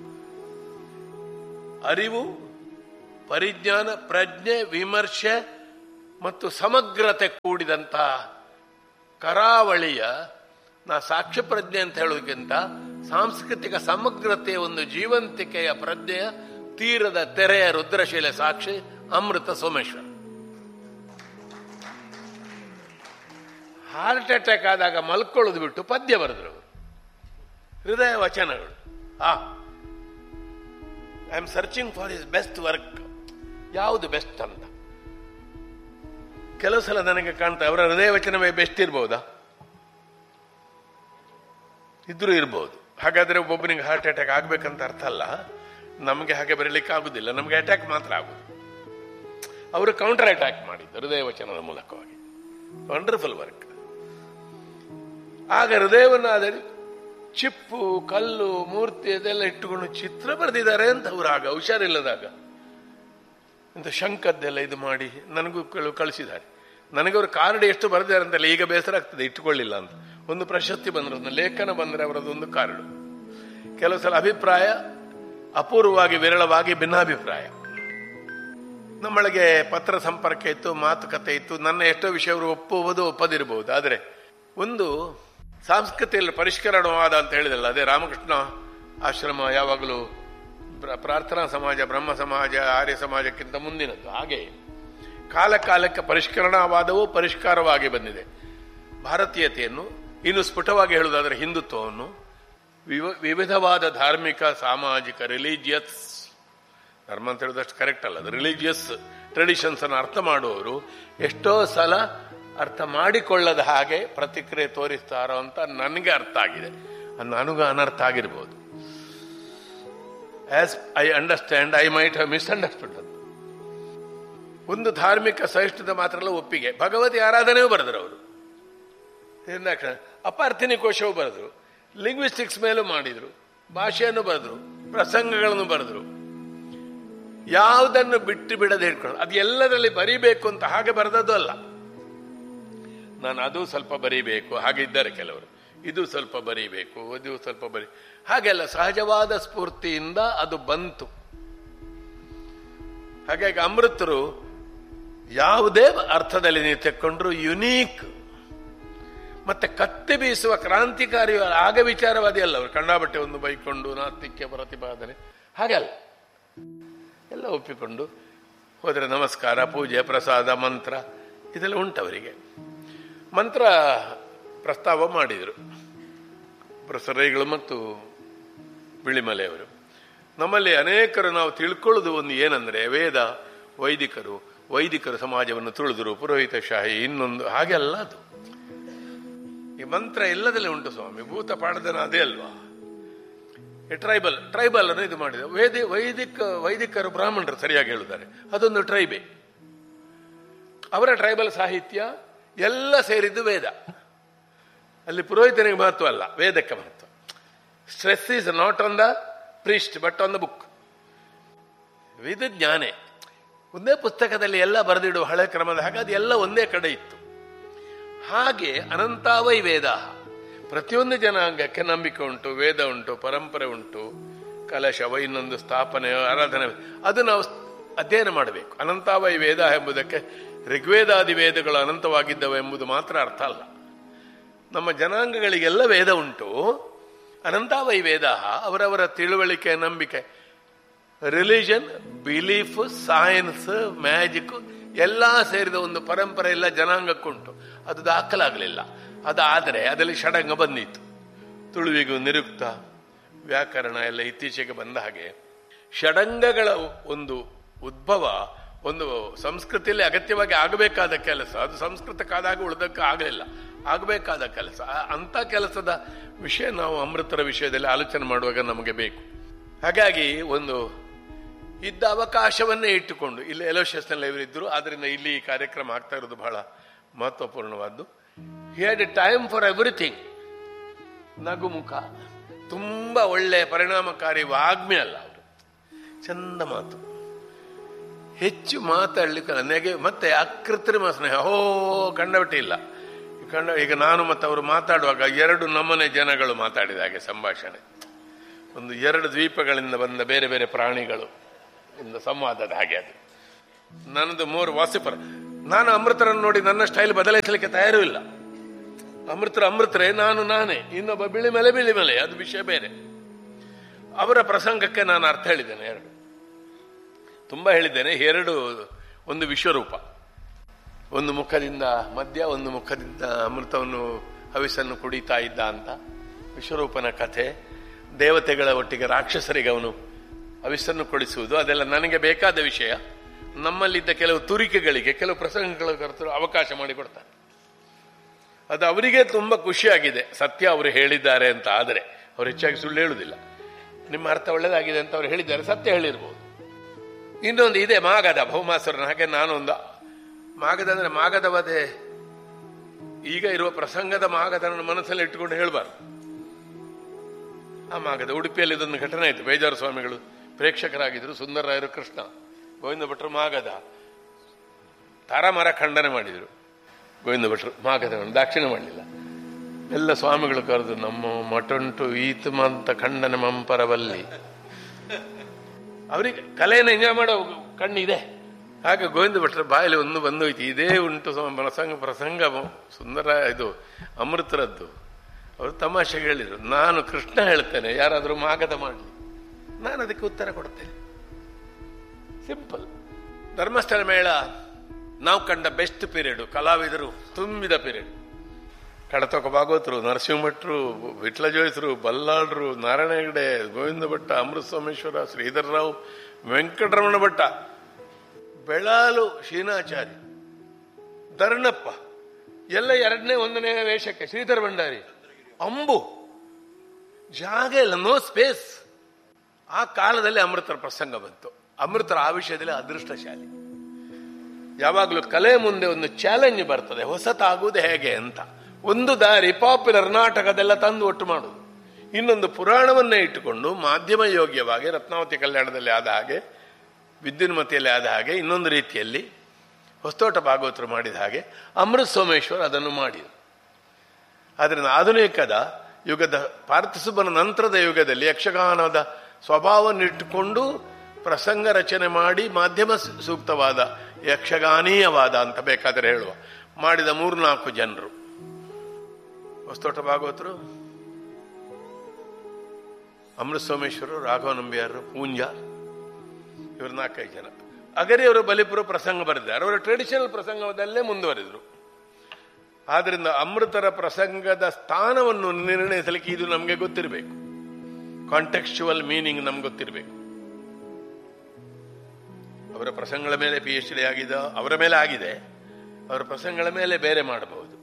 ಅರಿವು, ಪರಿಜ್ಞಾನ, ಪ್ರಜ್ಞೆ, ವಿಮರ್ಶೆ ಮತ್ತು ಸಮಗ್ರತೆ ಕೂಡಿದಂತಹ ಕರಾವಳಿಯ ನಾ ಸಾಕ್ಷ್ಯ ಪ್ರಜ್ಞೆ ಅಂತ ಹೇಳೋದಕ್ಕಿಂತ ಸಾಂಸ್ಕೃತಿಕ ಸಮಗ್ರತೆಯ ಒಂದು ಜೀವಂತಿಕೆಯ ಪ್ರಜ್ಞೆಯ ತೀರದ ತೆರೆಯ ರುದ್ರಶೀಲೆ ಸಾಕ್ಷಿ ಅಮೃತ ಸೋಮೇಶ್ವರ. ಹಾರ್ಟ್ ಅಟ್ಯಾಕ್ ಆದಾಗ ಮಲ್ಕೊಳ್ಳೋದು ಬಿಟ್ಟು ಪದ್ಯ ಬರೆದ್ರು ಅವರು, ಹೃದಯ ವಚನಗಳು. ಆ I am searching for his best work. ಯಾವುದು ಬೆಸ್ಟ್ ಅಂತ ಕೆಲವು ಸಲ ನನಗೆ ಕಾಣ್ತಾ, ಅವರ ಹೃದಯ ವಚನವೇ ಬೆಸ್ಟ್ ಇರ್ಬೋದಾ? ಇದ್ರೂ ಇರ್ಬೋದು. ಹಾಗಾದ್ರೆ ಒಬ್ಬೊಬ್ಬನಿಗೆ ಹಾರ್ಟ್ ಅಟ್ಯಾಕ್ ಆಗ್ಬೇಕಂತ ಅರ್ಥ ಅಲ್ಲ. ನಮಗೆ ಹಾಗೆ ಬರಲಿಕ್ಕೆ ಆಗುದಿಲ್ಲ, ನಮಗೆ ಅಟ್ಯಾಕ್ ಮಾತ್ರ ಆಗುದು. ಅವರು ಕೌಂಟರ್ ಅಟ್ಯಾಕ್ ಮಾಡಿದ್ದು ಹೃದಯ ವಚನದ ಮೂಲಕವಾಗಿ. Wonderful work. ಆಗ ಹೃದಯವನ್ನಾದರೆ ಚಿಪ್ಪು, ಕಲ್ಲು, ಮೂರ್ತಿ ಅದೆಲ್ಲ ಇಟ್ಟುಕೊಂಡು ಚಿತ್ರ ಬರೆದಿದ್ದಾರೆ ಅಂತ ಅವರು ಆಗ ಹುಷಾರಿಲ್ಲದಾಗ ಅಂತ ಶಂಕದ್ದೆಲ್ಲ ಇದು ಮಾಡಿ ನನಗೂ ಕಳಿಸಿದ್ದಾರೆ. ನನಗೆ ಅವರು ಕಾರ್ಡ್ ಎಷ್ಟು ಬರೆದಿದ್ದಾರೆ ಅಂತಲ್ಲ ಈಗ ಬೇಸರ ಆಗ್ತದೆ, ಇಟ್ಟುಕೊಳ್ಳಿಲ್ಲ ಅಂತ. ಒಂದು ಪ್ರಶಸ್ತಿ ಬಂದ್ರೆ, ಒಂದು ಲೇಖನ ಬಂದ್ರೆ ಅವರದೊಂದು ಕಾರ್ಡು. ಕೆಲವು ಸಲ ಅಭಿಪ್ರಾಯ ಅಪೂರ್ವವಾಗಿ ವಿರಳವಾಗಿ ಭಿನ್ನಾಭಿಪ್ರಾಯ. ನಮ್ಮೊಳಗೆ ಪತ್ರ ಸಂಪರ್ಕ ಇತ್ತು, ಮಾತುಕತೆ ಇತ್ತು, ನನ್ನ ಎಷ್ಟೋ ವಿಷಯ ಅವರು ಒಪ್ಪುವುದು ಒಪ್ಪದಿರಬಹುದು. ಆದರೆ ಒಂದು ಸಂಸ್ಕೃತಿಯಲ್ಲಿ ಪರಿಷ್ಕರಣವಾದ ಅಂತ ಹೇಳಿದಲ್ಲ, ಅದೇ ರಾಮಕೃಷ್ಣ ಆಶ್ರಮ ಯಾವಾಗಲೂ ಪ್ರಾರ್ಥನಾ ಸಮಾಜ, ಬ್ರಹ್ಮ ಸಮಾಜ, ಆರ್ಯ ಸಮಾಜಕ್ಕಿಂತ ಮುಂದಿನದ್ದು. ಹಾಗೆ ಕಾಲ ಕಾಲಕ್ಕೆ ಪರಿಷ್ಕರಣವಾದವೂ ಪರಿಷ್ಕಾರವಾಗಿ ಬಂದಿದೆ. ಭಾರತೀಯತೆಯನ್ನು ಇನ್ನು ಸ್ಫುಟವಾಗಿ ಹೇಳುವುದಾದರೆ ಹಿಂದುತ್ವವನ್ನು, ವಿವಿಧವಾದ ಧಾರ್ಮಿಕ, ಸಾಮಾಜಿಕ, ರಿಲಿಜಿಯಸ್, ಧರ್ಮ ಅಂತ ಹೇಳೋದಷ್ಟು ಕರೆಕ್ಟ್ ಅಲ್ಲ, ಅದು ರಿಲಿಜಿಯಸ್ ಟ್ರೆಡಿಷನ್ಸ್ ಅನ್ನು ಅರ್ಥ ಮಾಡುವವರು ಎಷ್ಟೋ ಸಲ ಅರ್ಥ ಮಾಡಿಕೊಳ್ಳದ ಹಾಗೆ ಪ್ರತಿಕ್ರಿಯೆ ತೋರಿಸ್ತಾರೋ ಅಂತ ನನಗೆ ಅರ್ಥ ಆಗಿದೆ. ನನಗೂ ಅನರ್ಥ ಆಗಿರ್ಬೋದು. As I understand I might have misunderstood. ಒಂದು ಧಾರ್ಮಿಕ ಸಹಿಷ್ಣುತೆ ಮಾತ್ರ ಅಲ್ಲ, ಒಪ್ಪಿಗೆ. ಭಗವತಿ ಆರಾಧನೆಯೂ ಬರೆದರು ಅವರು. ಅಪಾರ್ಥಿನಿ ಕೋಶವೂ ಬರೆದ್ರು, ಲಿಂಗ್ವಿಸ್ಟಿಕ್ಸ್ ಮೇಲೂ ಮಾಡಿದ್ರು, ಭಾಷೆಯನ್ನು ಬರೆದ್ರು, ಪ್ರಸಂಗಗಳನ್ನು ಬರೆದ್ರು. ಯಾವುದನ್ನು ಬಿಟ್ಟು ಬಿಡದೆ ಇಟ್ಕೊಂಡು ಅದು ಎಲ್ಲದರಲ್ಲಿ ಬರೀಬೇಕು ಅಂತ ಹಾಗೆ ಬರೆದದ್ದು ಅಲ್ಲ. ನಾನು ಅದು ಸ್ವಲ್ಪ ಬರೀಬೇಕು ಹಾಗಿದ್ದಾರೆ ಕೆಲವರು, ಇದು ಸ್ವಲ್ಪ ಬರೀಬೇಕು, ಇದು ಸ್ವಲ್ಪ ಬರೀ, ಹಾಗೆಲ್ಲ ಸಹಜವಾದ ಸ್ಫೂರ್ತಿಯಿಂದ ಅದು ಬಂತು. ಹಾಗಾಗಿ ಅಮೃತರು ಯಾವುದೇ ಅರ್ಥದಲ್ಲಿ ನೀವು ತೆಕ್ಕೊಂಡ್ರು ಯುನೀಕ್ ಮತ್ತೆ ಕತ್ತಿ ಬೀಸುವ ಕ್ರಾಂತಿಕಾರಿ ಆಗ ವಿಚಾರವಾದಿ ಅಲ್ಲ. ಅವರು ಕಂಡಾಬಟ್ಟೆ ಒಂದು ಬೈಕೊಂಡು ನಾಸ್ತಿಕ್ಯ ಪ್ರತಿಪಾದನೆ ಹಾಗೆಲ್ಲ ಎಲ್ಲ ಒಪ್ಪಿಕೊಂಡು ಹೋದರೆ ನಮಸ್ಕಾರ, ಪೂಜೆ, ಪ್ರಸಾದ, ಮಂತ್ರ ಇದೆಲ್ಲ ಉಂಟವರಿಗೆ. ಮಂತ್ರ ಪ್ರಸ್ತಾವ ಮಾಡಿದರು ಪ್ರೊಫೆಸರ್ ರೈಗಳು ಮತ್ತು ಬಿಳಿಮಲೆಯವರು. ನಮ್ಮಲ್ಲಿ ಅನೇಕರು ನಾವು ತಿಳ್ಕೊಳ್ಳೋದು ಒಂದು ಏನಂದ್ರೆ, ವೇದ ವೈದಿಕರು ವೈದಿಕರು ಸಮಾಜವನ್ನು ತುಳಿದರು, ಪುರೋಹಿತಶಾಹಿ ಇನ್ನೊಂದು ಹಾಗೆಲ್ಲ. ಅದು ಈ ಮಂತ್ರ ಎಲ್ಲದಲ್ಲೇ ಉಂಟು ಸ್ವಾಮಿ. ಭೂತ ಪಾಡದನ ಅದೇ ಅಲ್ವಾ. ಟ್ರೈಬಲ್ ಟ್ರೈಬಲ್ ಅನ್ನು ಇದು ಮಾಡಿದ ವೇದ ವೈದಿಕ ವೈದಿಕರು ಬ್ರಾಹ್ಮಣರು ಸರಿಯಾಗಿ ಹೇಳುತ್ತಾರೆ, ಅದೊಂದು ಟ್ರೈಬೆ. ಅವರ ಟ್ರೈಬಲ್ ಸಾಹಿತ್ಯ ಎಲ್ಲ ಸೇರಿದ್ದು ವೇದ. ಅಲ್ಲಿ ಪುರೋಹಿತನಿಗೆ ಮಹತ್ವ ಅಲ್ಲ, ವೇದಕ್ಕೆ ಮಹತ್ವ. Stress is not on the priest but on the book. ವಿಧ ಜ್ಞಾನೆ ಒಂದೇ ಪುಸ್ತಕದಲ್ಲಿ ಎಲ್ಲ ಬರೆದಿಡುವ ಹಳೆ ಕ್ರಮದ ಹಾಗೆ ಅದು ಎಲ್ಲ ಒಂದೇ ಕಡೆ ಇತ್ತು. ಹಾಗೆ ಅನಂತಾವೈ ವೇದ. ಪ್ರತಿಯೊಂದು ಜನಾಂಗಕ್ಕೆ ನಂಬಿಕೆ ಉಂಟು, ವೇದ ಉಂಟು, ಪರಂಪರೆ ಉಂಟು, ಕಲಶವ ಇನ್ನೊಂದು ಸ್ಥಾಪನೆ, ಆರಾಧನೆ, ಅದು ನಾವು ಅಧ್ಯಯನ ಮಾಡಬೇಕು. ಅನಂತಾವೈ ವೇದ ಎಂಬುದಕ್ಕೆ ಋಗ್ವೇದಾದಿ ವೇದಗಳು ಅನಂತವಾಗಿದ್ದವು ಎಂಬುದು ಮಾತ್ರ ಅರ್ಥ ಅಲ್ಲ. ನಮ್ಮ ಜನಾಂಗಗಳಿಗೆಲ್ಲ ವೇದ ಉಂಟು. ಅನಂತಾವೈ ವೇದ ಅವರವರ ತಿಳುವಳಿಕೆ, ನಂಬಿಕೆ, ರಿಲಿಜನ್, ಬಿಲೀಫ್, ಸೈನ್ಸ್, ಮ್ಯಾಜಿಕ್ ಎಲ್ಲ ಸೇರಿದ ಒಂದು ಪರಂಪರೆ ಎಲ್ಲ ಜನಾಂಗಕ್ಕುಂಟು. ಅದು ದಾಖಲಾಗಲಿಲ್ಲ. ಅದಾದರೆ ಅದರಲ್ಲಿ ಷಡಂಗ ಬಂದಿತ್ತು. ತುಳುವಿಗೂ ನಿರುಕ್ತ, ವ್ಯಾಕರಣ ಎಲ್ಲ ಇತ್ತೀಚೆಗೆ ಬಂದ ಹಾಗೆ ಷಡಂಗಗಳ ಒಂದು ಉದ್ಭವ ಒಂದು ಸಂಸ್ಕೃತಿಯಲ್ಲಿ ಅಗತ್ಯವಾಗಿ ಆಗಬೇಕಾದ ಕೆಲಸ. ಅದು ಸಂಸ್ಕೃತಕ್ಕಾದಾಗ ಉಳಿದಕ್ಕೆ ಆಗಲಿಲ್ಲ, ಆಗಬೇಕಾದ ಕೆಲಸ. ಅಂಥ ಕೆಲಸದ ವಿಷಯ ನಾವು ಅಮೃತರ ವಿಷಯದಲ್ಲಿ ಆಲೋಚನೆ ಮಾಡುವಾಗ ನಮಗೆ ಬೇಕು. ಹಾಗಾಗಿ ಒಂದು ಇದ್ದ ಅವಕಾಶವನ್ನೇ ಇಟ್ಟುಕೊಂಡು ಇಲ್ಲಿ ಎಲೋಶಿಯಸ್ನಲ್ಲಿ ಇವರಿದ್ದರು. ಆದ್ದರಿಂದ ಇಲ್ಲಿ ಈ ಕಾರ್ಯಕ್ರಮ ಆಗ್ತಾ ಇರೋದು ಬಹಳ ಮಹತ್ವಪೂರ್ಣವಾದ್ದು. He had A time for everything. ನಗುಮುಖ, ತುಂಬಾ ಒಳ್ಳೆ ಪರಿಣಾಮಕಾರಿ ವಾಗ್ಮಿ ಅಲ್ಲ ಅವರು. ಚಂದ ಮಾತು, ಹೆಚ್ಚು ಮಾತಾಡ್ಲಿಕ್ಕೆ ನನಗೆ ಮತ್ತೆ ಅಕೃತ್ರಿಮ ಸ್ನೇಹ ಹೋ ಕಂಡಬಿಟ್ಟೆ ಇಲ್ಲ. ಕಂಡ ಈಗ ನಾನು ಮತ್ತು ಅವರು ಮಾತಾಡುವಾಗ ಎರಡು ನಮೂನೆ ಜನಗಳು ಮಾತಾಡಿದ ಹಾಗೆ ಸಂಭಾಷಣೆ. ಒಂದು ಎರಡು ದ್ವೀಪಗಳಿಂದ ಬಂದ ಬೇರೆ ಬೇರೆ ಪ್ರಾಣಿಗಳು ಇಂದ ಸಂವಾದದ ಹಾಗೆ. ಅದು ನನ್ನದು ಮೂರು ವಾಸಿಪರ. ನಾನು ಅಮೃತರನ್ನು ನೋಡಿ ನನ್ನ ಸ್ಟೈಲ್ ಬದಲಾಯಿಸಲಿಕ್ಕೆ ತಯಾರು ಇಲ್ಲ. ಅಮೃತರ ಅಮೃತರೇ, ನಾನು ನಾನೇ, ಇನ್ನೊಬ್ಬ ಬಿಳಿ ಮೇಲೆ ಬಿಳಿ ಮೇಲೆ, ಅದು ವಿಷಯ ಬೇರೆ. ಅವರ ಪ್ರಸಂಗಕ್ಕೆ ನಾನು ಅರ್ಥ ಹೇಳಿದ್ದೇನೆ, ಎರಡು ತುಂಬ ಹೇಳಿದ್ದೇನೆ. ಎರಡು, ಒಂದು ವಿಶ್ವರೂಪ, ಒಂದು ಮುಖದಿಂದ ಮದ್ಯ, ಒಂದು ಮುಖದಿಂದ ಅಮೃತವನ್ನು ಹವಿಸನ್ನು ಕುಡಿತಾ ಇದ್ದ ಅಂತ ವಿಶ್ವರೂಪನ ಕಥೆ. ದೇವತೆಗಳ ಒಟ್ಟಿಗೆ ರಾಕ್ಷಸರಿಗೆ ಅವನು ಹವಿಸ್ಸನ್ನು ಕೊಡಿಸುವುದು, ಅದೆಲ್ಲ ನನಗೆ ಬೇಕಾದ ವಿಷಯ. ನಮ್ಮಲ್ಲಿದ್ದ ಕೆಲವು ತುರಿಕೆಗಳಿಗೆ, ಕೆಲವು ಪ್ರಸಂಗಗಳ ಕರ್ತರು ಅವಕಾಶ ಮಾಡಿಕೊಡ್ತಾರೆ. ಅದು ಅವರಿಗೆ ತುಂಬ ಖುಷಿಯಾಗಿದೆ, ಸತ್ಯ ಅವರು ಹೇಳಿದ್ದಾರೆ ಅಂತ. ಆದರೆ ಅವರು ಹೆಚ್ಚಾಗಿ ಸುಳ್ಳು ಹೇಳುವುದಿಲ್ಲ. ನಿಮ್ಮ ಅರ್ಥ ಒಳ್ಳೆಯದಾಗಿದೆ ಅಂತ ಅವರು ಹೇಳಿದ್ದಾರೆ, ಸತ್ಯ ಹೇಳಿರ್ಬೋದು. ಇನ್ನೊಂದು ಇದೆ, ಮಾಗದ ಭೌಮಾಸುರನ ಹಾಗೆ ನಾನೊಂದು ಮಾಗದ ಅಂದ್ರೆ ಮಾಗದ ವಧೆ, ಈಗ ಇರುವ ಪ್ರಸಂಗದ ಮಾಗದನ್ನು ಮನಸ್ಸಲ್ಲಿ ಇಟ್ಟುಕೊಂಡು ಹೇಳಬಾರ್ದು. ಆ ಮಾಗದ ಉಡುಪಿಯಲ್ಲಿ ಇದೊಂದು ಘಟನೆ ಆಯಿತು. ಬೇಜಾರು ಸ್ವಾಮಿಗಳು ಪ್ರೇಕ್ಷಕರಾಗಿದ್ರು, ಸುಂದರರಾಯರು ಕೃಷ್ಣ, ಗೋವಿಂದ ಭಟ್ರು ಮಾಗದ ತಾರಾಮರ ಖಂಡನೆ ಮಾಡಿದರು. ಗೋವಿಂದ ಭಟ್ರು ಮಾಗದವನ್ನು ದಾಕ್ಷಿಣ್ಯ ಮಾಡಲಿಲ್ಲ. ಎಲ್ಲ ಸ್ವಾಮಿಗಳು ಕರೆದು, ನಮ್ಮ ಮಠುಂಟು ಈತಮಂತ ಖಂಡನೆ ಮಂಪರವಲ್ಲಿ. ಅವರಿಗೆ ಕಲೆಯನ್ನು ಎಂಜಾಯ್ ಮಾಡೋ ಕಣ್ಣಿದೆ. ಹಾಗೆ ಗೋವಿಂದ ಭಟ್ರ ಬಾಯಲ್ಲಿ ಒಂದು ಬಂದೋಯ್ತು, ಇದೇ ಉಂಟು ಪ್ರಸಂಗ ಪ್ರಸಂಗ ಸುಂದರ ಇದು ಅಮೃತರದ್ದು. ಅವರು ತಮಾಷೆಗೆ ಹೇಳಿದರು, ನಾನು ಕೃಷ್ಣ ಹೇಳ್ತೇನೆ, ಯಾರಾದರೂ ಮಾಗದ ಮಾಡಲಿ, ನಾನು ಅದಕ್ಕೆ ಉತ್ತರ ಕೊಡ್ತೇನೆ. ಸಿಂಪಲ್. ಧರ್ಮಸ್ಥಳ ಮೇಳ ನಾವು ಕಂಡ ಬೆಸ್ಟ್ ಪೀರಿಯಡ್, ಕಲಾವಿದರು ತುಂಬಿದ ಪೀರಿಯಡ್. ಕಡತೋಕ ಭಾಗವತರು, ನರಸಿಂಹ ಭಟ್ರು, ವಿಟ್ಲ ಜೋಯಿಸರು, ಬಲ್ಲಾಳರು, ನಾರಾಯಣ ಹೆಗಡೆ, ಗೋವಿಂದ ಭಟ್ಟ, ಅಮೃತ ಸೋಮೇಶ್ವರ, ಶ್ರೀಧರ ರಾವ್, ವೆಂಕಟರಮಣ ಭಟ್ಟ, ಬೆಳಾಲು ಶೀನಾಚಾರಿ, ಧರ್ಣಪ್ಪ, ಎಲ್ಲ ಎರಡನೇ ಒಂದನೇ ವೇಷಕ್ಕೆ, ಶ್ರೀಧರ ಭಂಡಾರಿ, ಅಂಬು, ಜಾಗ ಇಲ್ಲ, ನೋ ಸ್ಪೇಸ್. ಆ ಕಾಲದಲ್ಲಿ ಅಮೃತರ ಪ್ರಸಂಗ ಬಂತು. ಅಮೃತರ ಆ ವಿಷಯದಲ್ಲಿ ಅದೃಷ್ಟಶಾಲಿ. ಯಾವಾಗಲೂ ಕಲೆ ಮುಂದೆ ಒಂದು ಚಾಲೆಂಜ್ ಬರ್ತದೆ, ಹೊಸತಾಗುವುದು ಹೇಗೆ ಅಂತ. ಒಂದು ದಾರಿ ಪಾಪ್ಯುಲರ್ ನಾಟಕದೆಲ್ಲ ತಂದು ಒಟ್ಟು ಮಾಡುವುದು, ಇನ್ನೊಂದು ಪುರಾಣವನ್ನೇ ಇಟ್ಟುಕೊಂಡು ಮಾಧ್ಯಮ ಯೋಗ್ಯವಾಗಿ ರತ್ನಾವತಿ ಕಲ್ಯಾಣದಲ್ಲಿ ಆದ ಹಾಗೆ, ವಿದ್ಯುನ್ಮತಿಯಲ್ಲಿ ಆದ ಹಾಗೆ, ಇನ್ನೊಂದು ರೀತಿಯಲ್ಲಿ ಹೊಸತೋಟ ಭಾಗವತರು ಮಾಡಿದ ಹಾಗೆ ಅಮೃತ ಸೋಮೇಶ್ವರ್ ಅದನ್ನು ಮಾಡಿದರು. ಆದ್ದರಿಂದ ಆಧುನಿಕದ ಯುಗದ ಪಾರ್ಥಿಸುಬನ ನಂತರದ ಯುಗದಲ್ಲಿ ಯಕ್ಷಗಾನದ ಸ್ವಭಾವನ್ನಿಟ್ಟುಕೊಂಡು ಪ್ರಸಂಗ ರಚನೆ ಮಾಡಿ ಮಾಧ್ಯಮ ಸೂಕ್ತವಾದ ಯಕ್ಷಗಾನೀಯವಾದ ಅಂತ ಬೇಕಾದರೆ ಹೇಳುವ ಮಾಡಿದ ಮೂರ್ನಾಲ್ಕು ಜನರು, ಹೊಸತೋಟ ಭಾಗವತರು, ಅಮೃತ ಸೋಮೇಶ್ವರರು, ರಾಘವ ನಂಬಿಯಾರರು, ಪೂಂಜ, ಇವರು ನಾಲ್ಕೈದು ಜನ. ಅಗರಿಯವರು ಬಲಿಪುರ ಪ್ರಸಂಗ ಬರೆದಿದ್ದಾರೆ. ಅವರು ಟ್ರೆಡಿಷನಲ್ ಪ್ರಸಂಗದಲ್ಲೇ ಮುಂದುವರೆದರು. ಆದ್ರಿಂದ ಅಮೃತರ ಪ್ರಸಂಗದ ಸ್ಥಾನವನ್ನು ನಿರ್ಣಯಿಸಲಿಕ್ಕೆ ಇದು ನಮಗೆ ಗೊತ್ತಿರಬೇಕು. ಕಾಂಟೆಕ್ಸ್ಚುವಲ್ ಮೀನಿಂಗ್ ನಮ್ಗೆ ಗೊತ್ತಿರಬೇಕು. ಅವರ ಪ್ರಸಂಗಗಳ ಮೇಲೆ ಪಿ ಎಚ್ ಡಿ ಆಗಿದೆ, ಅವರ ಮೇಲೆ ಆಗಿದೆ, ಅವರ ಪ್ರಸಂಗಗಳ ಮೇಲೆ ಬೇರೆ ಮಾಡಬಹುದು.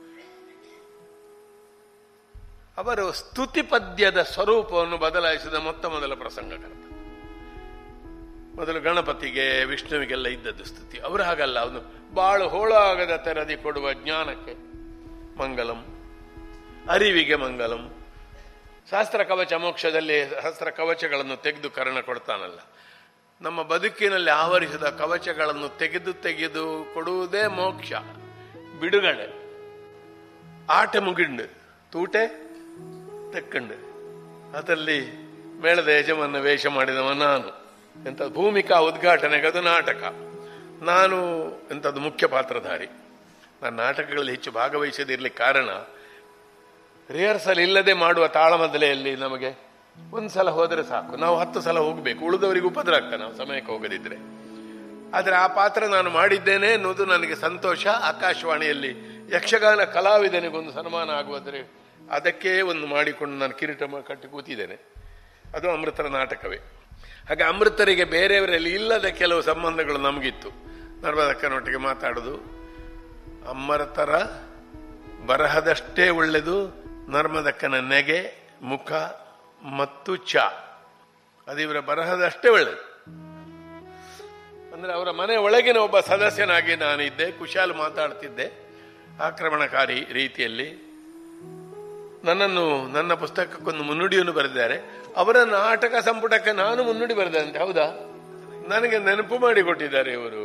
ಅವರು ಸ್ತುತಿ ಪದ್ಯದ ಸ್ವರೂಪವನ್ನು ಬದಲಾಯಿಸಿದ ಮೊತ್ತ ಮೊದಲ ಪ್ರಸಂಗಕರ್ತ. ಮೊದಲು ಗಣಪತಿಗೆ ವಿಷ್ಣುವಿಗೆಲ್ಲ ಇದ್ದದ್ದು ಸ್ತುತಿ. ಅವರು ಹಾಗಲ್ಲ, ಅವನು ಬಾಳು ಹೋಳಾಗದ ತೆರದಿ ಕೊಡುವ ಜ್ಞಾನಕ್ಕೆ ಮಂಗಲಂ, ಅರಿವಿಗೆ ಮಂಗಲಂ. ಶಾಸ್ತ್ರ ಕವಚ ಮೋಕ್ಷದಲ್ಲಿ ಶಾಸ್ತ್ರ ಕವಚಗಳನ್ನು ತೆಗೆದು ಕರ್ಣ ಕೊಡ್ತಾನಲ್ಲ, ನಮ್ಮ ಬದುಕಿನಲ್ಲಿ ಆವರಿಸಿದ ಕವಚಗಳನ್ನು ತೆಗೆದು ತೆಗೆದು ಕೊಡುವುದೇ ಮೋಕ್ಷ, ಬಿಡುಗಡೆ. ಆಟ ಮುಗಿಂಡು ತೂಟೆ ತೆಕ್ಕಂಡು ಅದರಲ್ಲಿ ಮೇಳದ ಯಜಮಾನ ವೇಷ ಮಾಡಿದವ ನಾನು. ಎಂಥದ್ದು ಭೂಮಿಕಾ ಉದ್ಘಾಟನೆಗದು ನಾಟಕ. ನಾನು ಎಂಥದ್ದು ಮುಖ್ಯ ಪಾತ್ರಧಾರಿ. ನಾನು ನಾಟಕಗಳಲ್ಲಿ ಹೆಚ್ಚು ಭಾಗವಹಿಸದಿರ್ಲಿಕ್ಕೆ ಕಾರಣ, ರಿಹರ್ಸಲ್ ಇಲ್ಲದೆ ಮಾಡುವ ತಾಳಮದ್ದಲೆಯಲ್ಲಿ ನಮಗೆ ಒಂದು ಸಲ ಹೋದರೆ ಸಾಕು, ನಾವು ಹತ್ತು ಸಲ ಹೋಗಬೇಕು, ಉಳಿದವರಿಗೆ ಉಪದ್ರ ಆಗ್ತದೆ ನಾವು ಸಮಯಕ್ಕೆ ಹೋಗದಿದ್ರೆ. ಆದರೆ ಆ ಪಾತ್ರ ನಾನು ಮಾಡಿದ್ದೇನೆ ಅನ್ನೋದು ನನಗೆ ಸಂತೋಷ. ಆಕಾಶವಾಣಿಯಲ್ಲಿ ಯಕ್ಷಗಾನ ಕಲಾವಿದನಿಗೊಂದು ಸನ್ಮಾನ ಆಗುವುದರೆ ಅದಕ್ಕೆ ಒಂದು ಮಾಡಿಕೊಂಡು ನಾನು ಕಿರೀಟ ಕಟ್ಟಿ ಕೂತಿದ್ದೇನೆ. ಅದು ಅಮೃತರ ನಾಟಕವೇ. ಹಾಗೆ ಅಮೃತರಿಗೆ ಬೇರೆಯವರಲ್ಲಿ ಇಲ್ಲದ ಕೆಲವು ಸಂಬಂಧಗಳು ನಮಗಿತ್ತು. ನರ್ಮದಕ್ಕನೊಟ್ಟಿಗೆ ಮಾತಾಡೋದು, ಅಮೃತರ ಬರಹದಷ್ಟೇ ಒಳ್ಳೆದು ನರ್ಮದಕ್ಕನ ನೆಗೆ, ಮುಖ ಮತ್ತು ಚಾ, ಅದು ಇವರ ಬರಹದಷ್ಟೇ ಒಳ್ಳೆದು. ಅಂದ್ರೆ ಅವರ ಮನೆ ಒಳಗಿನ ಒಬ್ಬ ಸದಸ್ಯನಾಗಿ ನಾನಿದ್ದೆ, ಕುಶಾಲ್ ಮಾತಾಡ್ತಿದ್ದೆ ಆಕ್ರಮಣಕಾರಿ ರೀತಿಯಲ್ಲಿ. ನನ್ನನ್ನು ನನ್ನ ಪುಸ್ತಕಕ್ಕೊಂದು ಮುನ್ನುಡಿಯನ್ನು ಬರೆದಿದ್ದಾರೆ. ಅವರ ನಾಟಕ ಸಂಪುಟಕ್ಕೆ ನಾನು ಮುನ್ನುಡಿ ಬರೆದಂತೆ. ಹೌದಾ? ನನಗೆ ನೆನಪು ಮಾಡಿಕೊಟ್ಟಿದ್ದಾರೆ ಇವರು.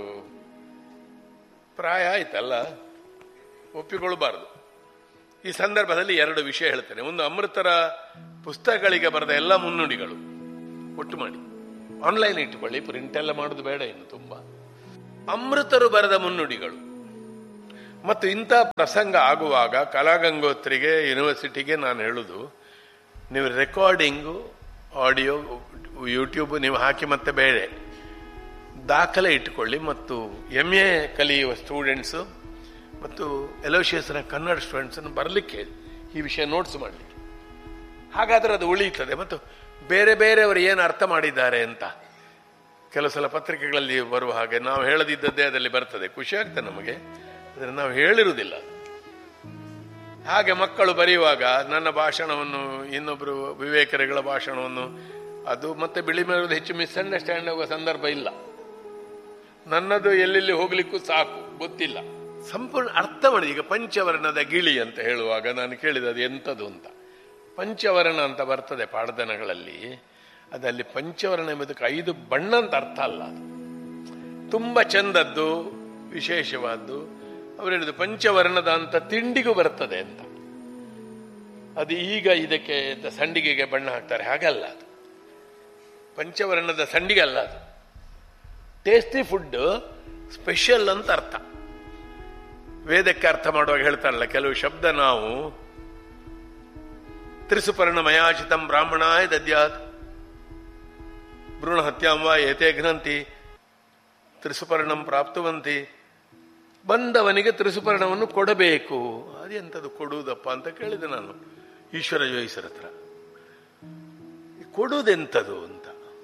ಪ್ರಾಯ ಆಯ್ತಲ್ಲ, ಒಪ್ಪಿಕೊಳ್ಳಬಾರದು. ಈ ಸಂದರ್ಭದಲ್ಲಿ ಎರಡು ವಿಷಯ ಹೇಳ್ತೇನೆ. ಒಂದು, ಅಮೃತರ ಪುಸ್ತಕಗಳಿಗೆ ಬರೆದ ಎಲ್ಲ ಮುನ್ನುಡಿಗಳು ಒಟ್ಟು ಮಾಡಿ ಆನ್ಲೈನ್ ಇಟ್ಟುಕೊಳ್ಳಿ, ಪ್ರಿಂಟ್ ಎಲ್ಲ ಮಾಡೋದು ಬೇಡ ಇನ್ನು. ತುಂಬಾ ಅಮೃತರು ಬರೆದ ಮುನ್ನುಡಿಗಳು ಮತ್ತು ಇಂಥ ಪ್ರಸಂಗ ಆಗುವಾಗ ಕಲಾಗಂಗೋತ್ರಿಗೆ ಯೂನಿವರ್ಸಿಟಿಗೆ ನಾನು ಹೇಳುದು, ನೀವು ರೆಕಾರ್ಡಿಂಗು ಆಡಿಯೋ ಯೂಟ್ಯೂಬ್ ನೀವು ಹಾಕಿ ಮತ್ತೆ ಬೇರೆ ದಾಖಲೆ ಇಟ್ಟುಕೊಳ್ಳಿ. ಮತ್ತು ಎಮ್ ಎ ಕಲಿಯುವ ಸ್ಟೂಡೆಂಟ್ಸು ಮತ್ತು ಎಲೋಶಿಯಸ್ನ ಕನ್ನಡ ಸ್ಟೂಡೆಂಟ್ಸನ್ನು ಬರಲಿಕ್ಕೆ ಈ ವಿಷಯ ನೋಟ್ಸ್ ಮಾಡಲಿಕ್ಕೆ. ಹಾಗಾದರೆ ಅದು ಉಳಿಯುತ್ತದೆ. ಮತ್ತು ಬೇರೆ ಬೇರೆಯವರು ಏನು ಅರ್ಥ ಮಾಡಿದ್ದಾರೆ ಅಂತ ಕೆಲವು ಸಲ ಪತ್ರಿಕೆಗಳಲ್ಲಿ ಬರುವ ಹಾಗೆ ನಾವು ಹೇಳದಿದ್ದದ್ದೇ ಅದರಲ್ಲಿ ಬರ್ತದೆ. ಖುಷಿ ಆಗ್ತದೆ ನಮಗೆ, ಆದರೆ ನಾವು ಹೇಳಿರುವುದಿಲ್ಲ. ಹಾಗೆ ಮಕ್ಕಳು ಬರೆಯುವಾಗ ನನ್ನ ಭಾಷಣವನ್ನು ಇನ್ನೊಬ್ಬರು ವಿವೇಕರಿಗಳ ಭಾಷಣವನ್ನು ಅದು ಮತ್ತೆ ಬಿಳಿ ಮೇಲುವುದು ಹೆಚ್ಚು ಮಿಸ್ಅಂಡರ್ಸ್ಟ್ಯಾಂಡ್ ಆಗುವ ಸಂದರ್ಭ ಇಲ್ಲ. ನನ್ನದು ಎಲ್ಲೆಲ್ಲಿ ಹೋಗ್ಲಿಕ್ಕೂ ಸಾಕು, ಗೊತ್ತಿಲ್ಲ, ಸಂಪೂರ್ಣ ಅರ್ಥ ಮಾಡಿ. ಈಗ ಪಂಚವರ್ಣದ ಗಿಳಿ ಅಂತ ಹೇಳುವಾಗ ನಾನು ಕೇಳಿದೆ ಅದು ಎಂಥದ್ದು ಅಂತ. ಪಂಚವರ್ಣ ಅಂತ ಬರ್ತದೆ ಪಾಡ್ದನಗಳಲ್ಲಿ. ಅದಲ್ಲಿ ಪಂಚವರ್ಣ ಎಂಬುದಕ್ಕೆ ಐದು ಬಣ್ಣ ಅಂತ ಅರ್ಥ ಅಲ್ಲ. ಅದು ತುಂಬ ಚಂದದ್ದು, ವಿಶೇಷವಾದ್ದು. ಅವರು ಹೇಳಿದ್ರು ಪಂಚವರ್ಣದ ಅಂತ ತಿಂಡಿಗೂ ಬರ್ತದೆ ಅಂತ. ಅದು ಈಗ ಇದಕ್ಕೆ ಸಂಡಿಗೆಗೆ ಬಣ್ಣ ಹಾಕ್ತಾರೆ, ಹಾಗಲ್ಲ. ಅದು ಪಂಚವರ್ಣದ ಸಂಡಿಗೆ ಅಲ್ಲ, ಅದು ಟೇಸ್ಟಿ ಫುಡ್, ಸ್ಪೆಷಲ್ ಅಂತ ಅರ್ಥ. ವೇದಕ್ಕೆ ಅರ್ಥ ಮಾಡುವಾಗ ಹೇಳ್ತಾರಲ್ಲ ಕೆಲವು ಶಬ್ದ, ನಾವು ತ್ರಿಸುಪರ್ಣ ಮಯಾಚಿತಂ ಬ್ರಾಹ್ಮಣಾಯ ದದ್ಯಾತ್ ಭ್ರೂಣ ಹತ್ಯಾಂವ ಏತೇ ಘ್ನಂತಿ ತ್ರಿಸುಪರ್ಣಂ ಪ್ರಾಪ್ತವಂತಿ. ಬಂದವನಿಗೆ ತ್ರಿಸುಪರ್ಣವನ್ನು ಕೊಡಬೇಕು. ಅದೆಂಥದ್ದು ಕೊಡುವುದಪ್ಪ ಅಂತ ಕೇಳಿದೆ ನಾನು ಈಶ್ವರ ಜೋಯಿಸರ ಹತ್ರ. ಕೊಡುವುದೆಂಥದ್ದು ಅಂತ.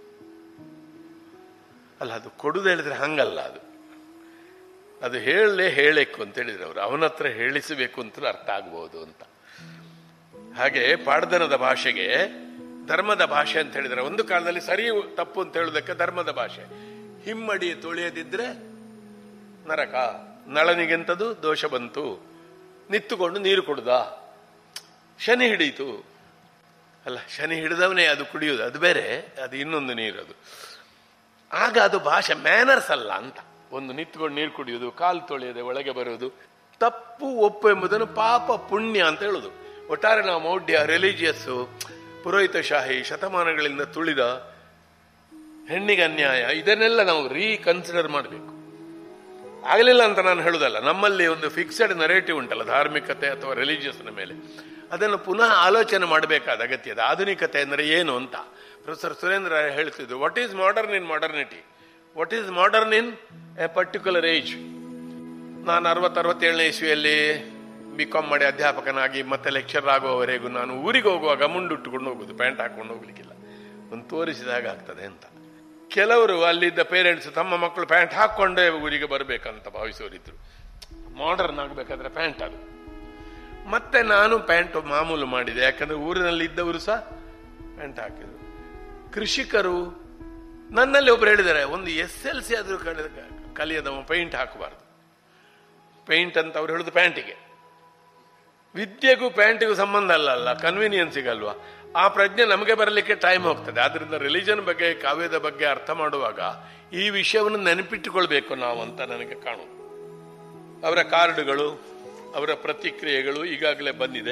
ಅಲ್ಲ, ಅದು ಕೊಡುದು ಹೇಳಿದ್ರೆ ಹಂಗಲ್ಲ. ಅದು ಅದು ಹೇಳಲೇ ಹೇಳಬೇಕು ಅಂತ ಹೇಳಿದ್ರೆ ಅವರು ಅವನ ಹತ್ರ ಹೇಳಿಸಬೇಕು ಅಂತ ಅರ್ಥ ಆಗ್ಬಹುದು ಅಂತ. ಹಾಗೆ ಪಾಡ್ದನದ ಭಾಷೆಗೆ ಧರ್ಮದ ಭಾಷೆ ಅಂತ ಹೇಳಿದ್ರೆ ಒಂದು ಕಾಲದಲ್ಲಿ ಸರಿ ತಪ್ಪು ಅಂತ ಹೇಳುವುದಕ್ಕೆ ಧರ್ಮದ ಭಾಷೆ. ಹಿಮ್ಮಡಿ ತೊಳೆಯದಿದ್ರೆ ನರಕ, ನಳನಿಗೆಂತದು ದೋಷ ಬಂತು, ನಿತ್ತುಕೊಂಡು ನೀರು ಕುಡ್ದ, ಶನಿ ಹಿಡೀತು. ಅಲ್ಲ, ಶನಿ ಹಿಡಿದವನೇ ಅದು ಕುಡಿಯುವುದು, ಅದು ಬೇರೆ, ಅದು ಇನ್ನೊಂದು ನೀರು. ಅದು ಆಗ ಅದು ಭಾಷೆ ಮ್ಯಾನರ್ಸ್ ಅಲ್ಲ ಅಂತ. ಒಂದು ನಿಂತ್ಕೊಂಡು ನೀರು ಕುಡಿಯುವುದು, ಕಾಲು ತೊಳೆಯದೆ ಒಳಗೆ ಬರುವುದು, ತಪ್ಪು ಒಪ್ಪು ಎಂಬುದನ್ನು ಪಾಪ ಪುಣ್ಯ ಅಂತ ಹೇಳುದು. ಒಟ್ಟಾರೆ ನಾವು ಮೌಢ್ಯ, ರಿಲಿಜಿಯಸ್ಸು, ಪುರೋಹಿತಶಾಹಿ, ಶತಮಾನಗಳಿಂದ ತುಳಿದ ಹೆಣ್ಣಿಗೆ ಅನ್ಯಾಯ, ಇದನ್ನೆಲ್ಲ ನಾವು ರೀಕನ್ಸಿಡರ್ ಮಾಡಬೇಕು. ಆಗಲಿಲ್ಲ ಅಂತ ನಾನು ಹೇಳುದಲ್ಲ. ನಮ್ಮಲ್ಲಿ ಒಂದು ಫಿಕ್ಸೆಡ್ ನರೇಟಿವ್ ಉಂಟಲ್ಲ ಧಾರ್ಮಿಕತೆ ಅಥವಾ ರಿಲಿಜಿಯಸ್ನ ಮೇಲೆ, ಅದನ್ನು ಪುನಃ ಆಲೋಚನೆ ಮಾಡಬೇಕಾದ ಅಗತ್ಯ ಇದೆ. ಆಧುನಿಕತೆ ಅಂದರೆ ಏನು ಅಂತ ಪ್ರೊಫೆಸರ್ ಸುರೇಂದ್ರ ಹೇಳ್ತಿದ್ರು. What is modern in modernity, what is modern in a particular age. ನಾನು ಅರವತ್ತು ಅರವತ್ತೇಳನೇ ಇಸ್ವಿಯಲ್ಲಿ ಬಿ ಕಾಮ್ ಮಾಡಿ ಅಧ್ಯಾಪಕನಾಗಿ ಮತ್ತೆ ಲೆಕ್ಚರ್ ಆಗುವವರೆಗೂ ನಾನು ಊರಿಗೆ ಹೋಗುವಾಗ ಮುಂಡುಟ್ಟುಕೊಂಡು ಹೋಗುದು, ಪ್ಯಾಂಟ್ ಹಾಕೊಂಡು ಹೋಗ್ಲಿಕ್ಕಿಲ್ಲ. ಒಂದು ತೋರಿಸಿದಾಗ ಆಗ್ತದೆ ಅಂತ. ಕೆಲವರು ಅಲ್ಲಿದ್ದ ಪೇರೆಂಟ್ಸ್ ತಮ್ಮ ಮಕ್ಕಳು ಪ್ಯಾಂಟ್ ಹಾಕೊಂಡೇ ಊರಿಗೆ ಬರಬೇಕಂತ ಭಾವಿಸೋರಿದ್ರು. ಮಾಡರ್ನ್ ಆಗಬೇಕಾದ್ರೆ ಪ್ಯಾಂಟ್ ಅದು. ಮತ್ತೆ ನಾನು ಪ್ಯಾಂಟ್ ಮಾಮೂಲು ಮಾಡಿದೆ, ಯಾಕಂದ್ರೆ ಊರಿನಲ್ಲಿ ಇದ್ದವರು ಸಹ ಪ್ಯಾಂಟ್ ಹಾಕಿದ್ರು. ಕೃಷಿಕರು, ನನ್ನಲ್ಲಿ ಒಬ್ರು ಹೇಳಿದ್ದಾರೆ, ಒಂದು ಎಸ್ ಎಲ್ ಸಿ ಆದ್ರೂ ಕಲಿಯದವ ಪೇಂಟ್ ಹಾಕಬಾರ್ದು. ಪೇಂಟ್ ಅಂತ ಅವ್ರು ಹೇಳುದು ಪ್ಯಾಂಟಿಗೆ. ವಿದ್ಯೆಗೂ ಪ್ಯಾಂಟಿಗೂ ಸಂಬಂಧ ಅಲ್ಲ, ಕನ್ವೀನಿಯನ್ಸಿಗಲ್ವಾ. ಆ ಪ್ರಜ್ಞೆ ನಮಗೆ ಬರಲಿಕ್ಕೆ ಟೈಮ್ ಹೋಗ್ತದೆ. ಆದ್ರಿಂದ ರಿಲಿಜನ್ ಬಗ್ಗೆ, ಕಾವ್ಯದ ಬಗ್ಗೆ ಅರ್ಥ ಮಾಡುವಾಗ ಈ ವಿಷಯವನ್ನು ನೆನಪಿಟ್ಟುಕೊಳ್ಬೇಕು ನಾವು ಅಂತ ನನಗೆ ಕಾಣುವುದು. ಅವರ ಕಾರ್ಡುಗಳು, ಅವರ ಪ್ರತಿಕ್ರಿಯೆಗಳು ಈಗಾಗಲೇ ಬಂದಿದೆ.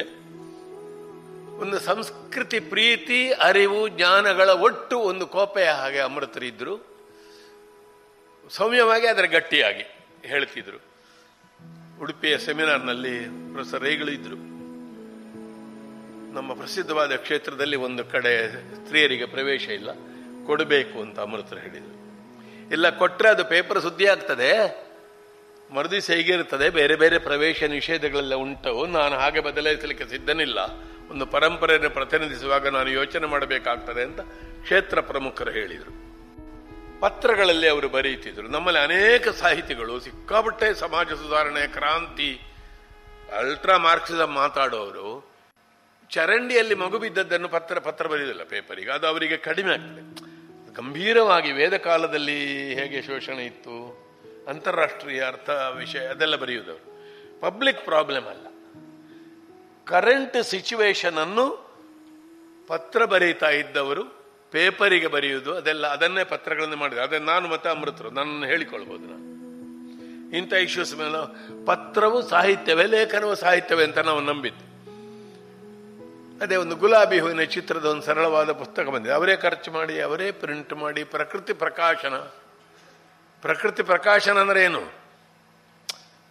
ಒಂದು ಸಂಸ್ಕೃತಿ, ಪ್ರೀತಿ, ಅರಿವು, ಜ್ಞಾನಗಳ ಒಟ್ಟು ಒಂದು ಕೋಪೆಯ ಹಾಗೆ ಅಮೃತರಿದ್ರು. ಸೌಮ್ಯವಾಗಿ ಅದರ ಗಟ್ಟಿಯಾಗಿ ಹೇಳ್ತಿದ್ರು. ಉಡುಪಿಯ ಸೆಮಿನಾರ್ನಲ್ಲಿ ಪ್ರೊಫೆಸರ್ ರೈಗಳು ಇದ್ರು. ನಮ್ಮ ಪ್ರಸಿದ್ಧವಾದ ಕ್ಷೇತ್ರದಲ್ಲಿ ಒಂದು ಕಡೆ ಸ್ತ್ರೀಯರಿಗೆ ಪ್ರವೇಶ ಇಲ್ಲ, ಕೊಡಬೇಕು ಅಂತ ಅಮೃತರು ಹೇಳಿದರು. ಇಲ್ಲ ಕೊಟ್ಟರೆ ಅದು ಪೇಪರ್ ಸುದ್ದಿ ಆಗ್ತದೆ, ಮರುದಿವಸ ಹೇಗಿರುತ್ತದೆ, ಬೇರೆ ಬೇರೆ ಪ್ರವೇಶ ನಿಷೇಧಗಳೆಲ್ಲ ಉಂಟು, ನಾನು ಹಾಗೆ ಬದಲಾಯಿಸಲಿಕ್ಕೆ ಸಿದ್ಧನಿಲ್ಲ, ಒಂದು ಪರಂಪರೆಯನ್ನು ಪ್ರತಿನಿಧಿಸುವಾಗ ನಾನು ಯೋಚನೆ ಮಾಡಬೇಕಾಗ್ತದೆ ಅಂತ ಕ್ಷೇತ್ರ ಪ್ರಮುಖರು ಹೇಳಿದರು. ಪತ್ರಗಳಲ್ಲಿ ಅವರು ಬರೀತಿದ್ರು. ನಮ್ಮಲ್ಲಿ ಅನೇಕ ಸಾಹಿತಿಗಳು ಸಿಕ್ಕಾಪಟ್ಟೆ ಸಮಾಜ ಸುಧಾರಣೆ, ಕ್ರಾಂತಿ, ಅಲ್ಟ್ರಾ ಮಾರ್ಕ್ಸಿಸಂ ಮಾತಾಡೋರು ಚರಂಡಿಯಲ್ಲಿ ಮಗು ಬಿದ್ದದ್ದನ್ನು ಪತ್ರ ಪತ್ರ ಬರೆಯುವುದಿಲ್ಲ ಪೇಪರಿಗೆ. ಅದು ಅವರಿಗೆ ಕಡಿಮೆ ಆಗ್ತದೆ. ಗಂಭೀರವಾಗಿ ವೇದ ಕಾಲದಲ್ಲಿ ಹೇಗೆ ಶೋಷಣೆ ಇತ್ತು, ಅಂತಾರಾಷ್ಟ್ರೀಯ ಅರ್ಥ ವಿಷಯ ಅದೆಲ್ಲ ಬರೆಯುವುದವರು. ಪಬ್ಲಿಕ್ ಪ್ರಾಬ್ಲಮ್ ಅಲ್ಲ, ಕರೆಂಟ್ ಸಿಚುವೇಶನ್ ಅನ್ನು ಪತ್ರ ಬರೀತಾ ಇದ್ದವರು ಪೇಪರಿಗೆ ಬರೆಯುವುದು, ಅದೆಲ್ಲ ಅದನ್ನೇ ಪತ್ರಗಳನ್ನು ಮಾಡಿದ್ರು. ಅದೇ ನಾನು ಮತ್ತೆ ಅಮೃತರು ನನ್ನನ್ನು ಹೇಳಿಕೊಳ್ಬಹುದು. ನಾನು ಇಂಥ ಇಶ್ಯೂಸ್ ಮೇಲೆ ಪತ್ರವು ಸಾಹಿತ್ಯವೇ, ಲೇಖನವು ಸಾಹಿತ್ಯವೇ ಅಂತ ನಾವು ನಂಬಿದ್ದು. ಅದೇ ಒಂದು ಗುಲಾಬಿ ಹೂವಿನ ಚಿತ್ರದ ಒಂದು ಸರಳವಾದ ಪುಸ್ತಕ ಬಂದಿದೆ. ಅವರೇ ಖರ್ಚು ಮಾಡಿ, ಅವರೇ ಪ್ರಿಂಟ್ ಮಾಡಿ, ಪ್ರಕೃತಿ ಪ್ರಕಾಶನ. ಪ್ರಕೃತಿ ಪ್ರಕಾಶನ ಅಂದ್ರೆ ಏನು?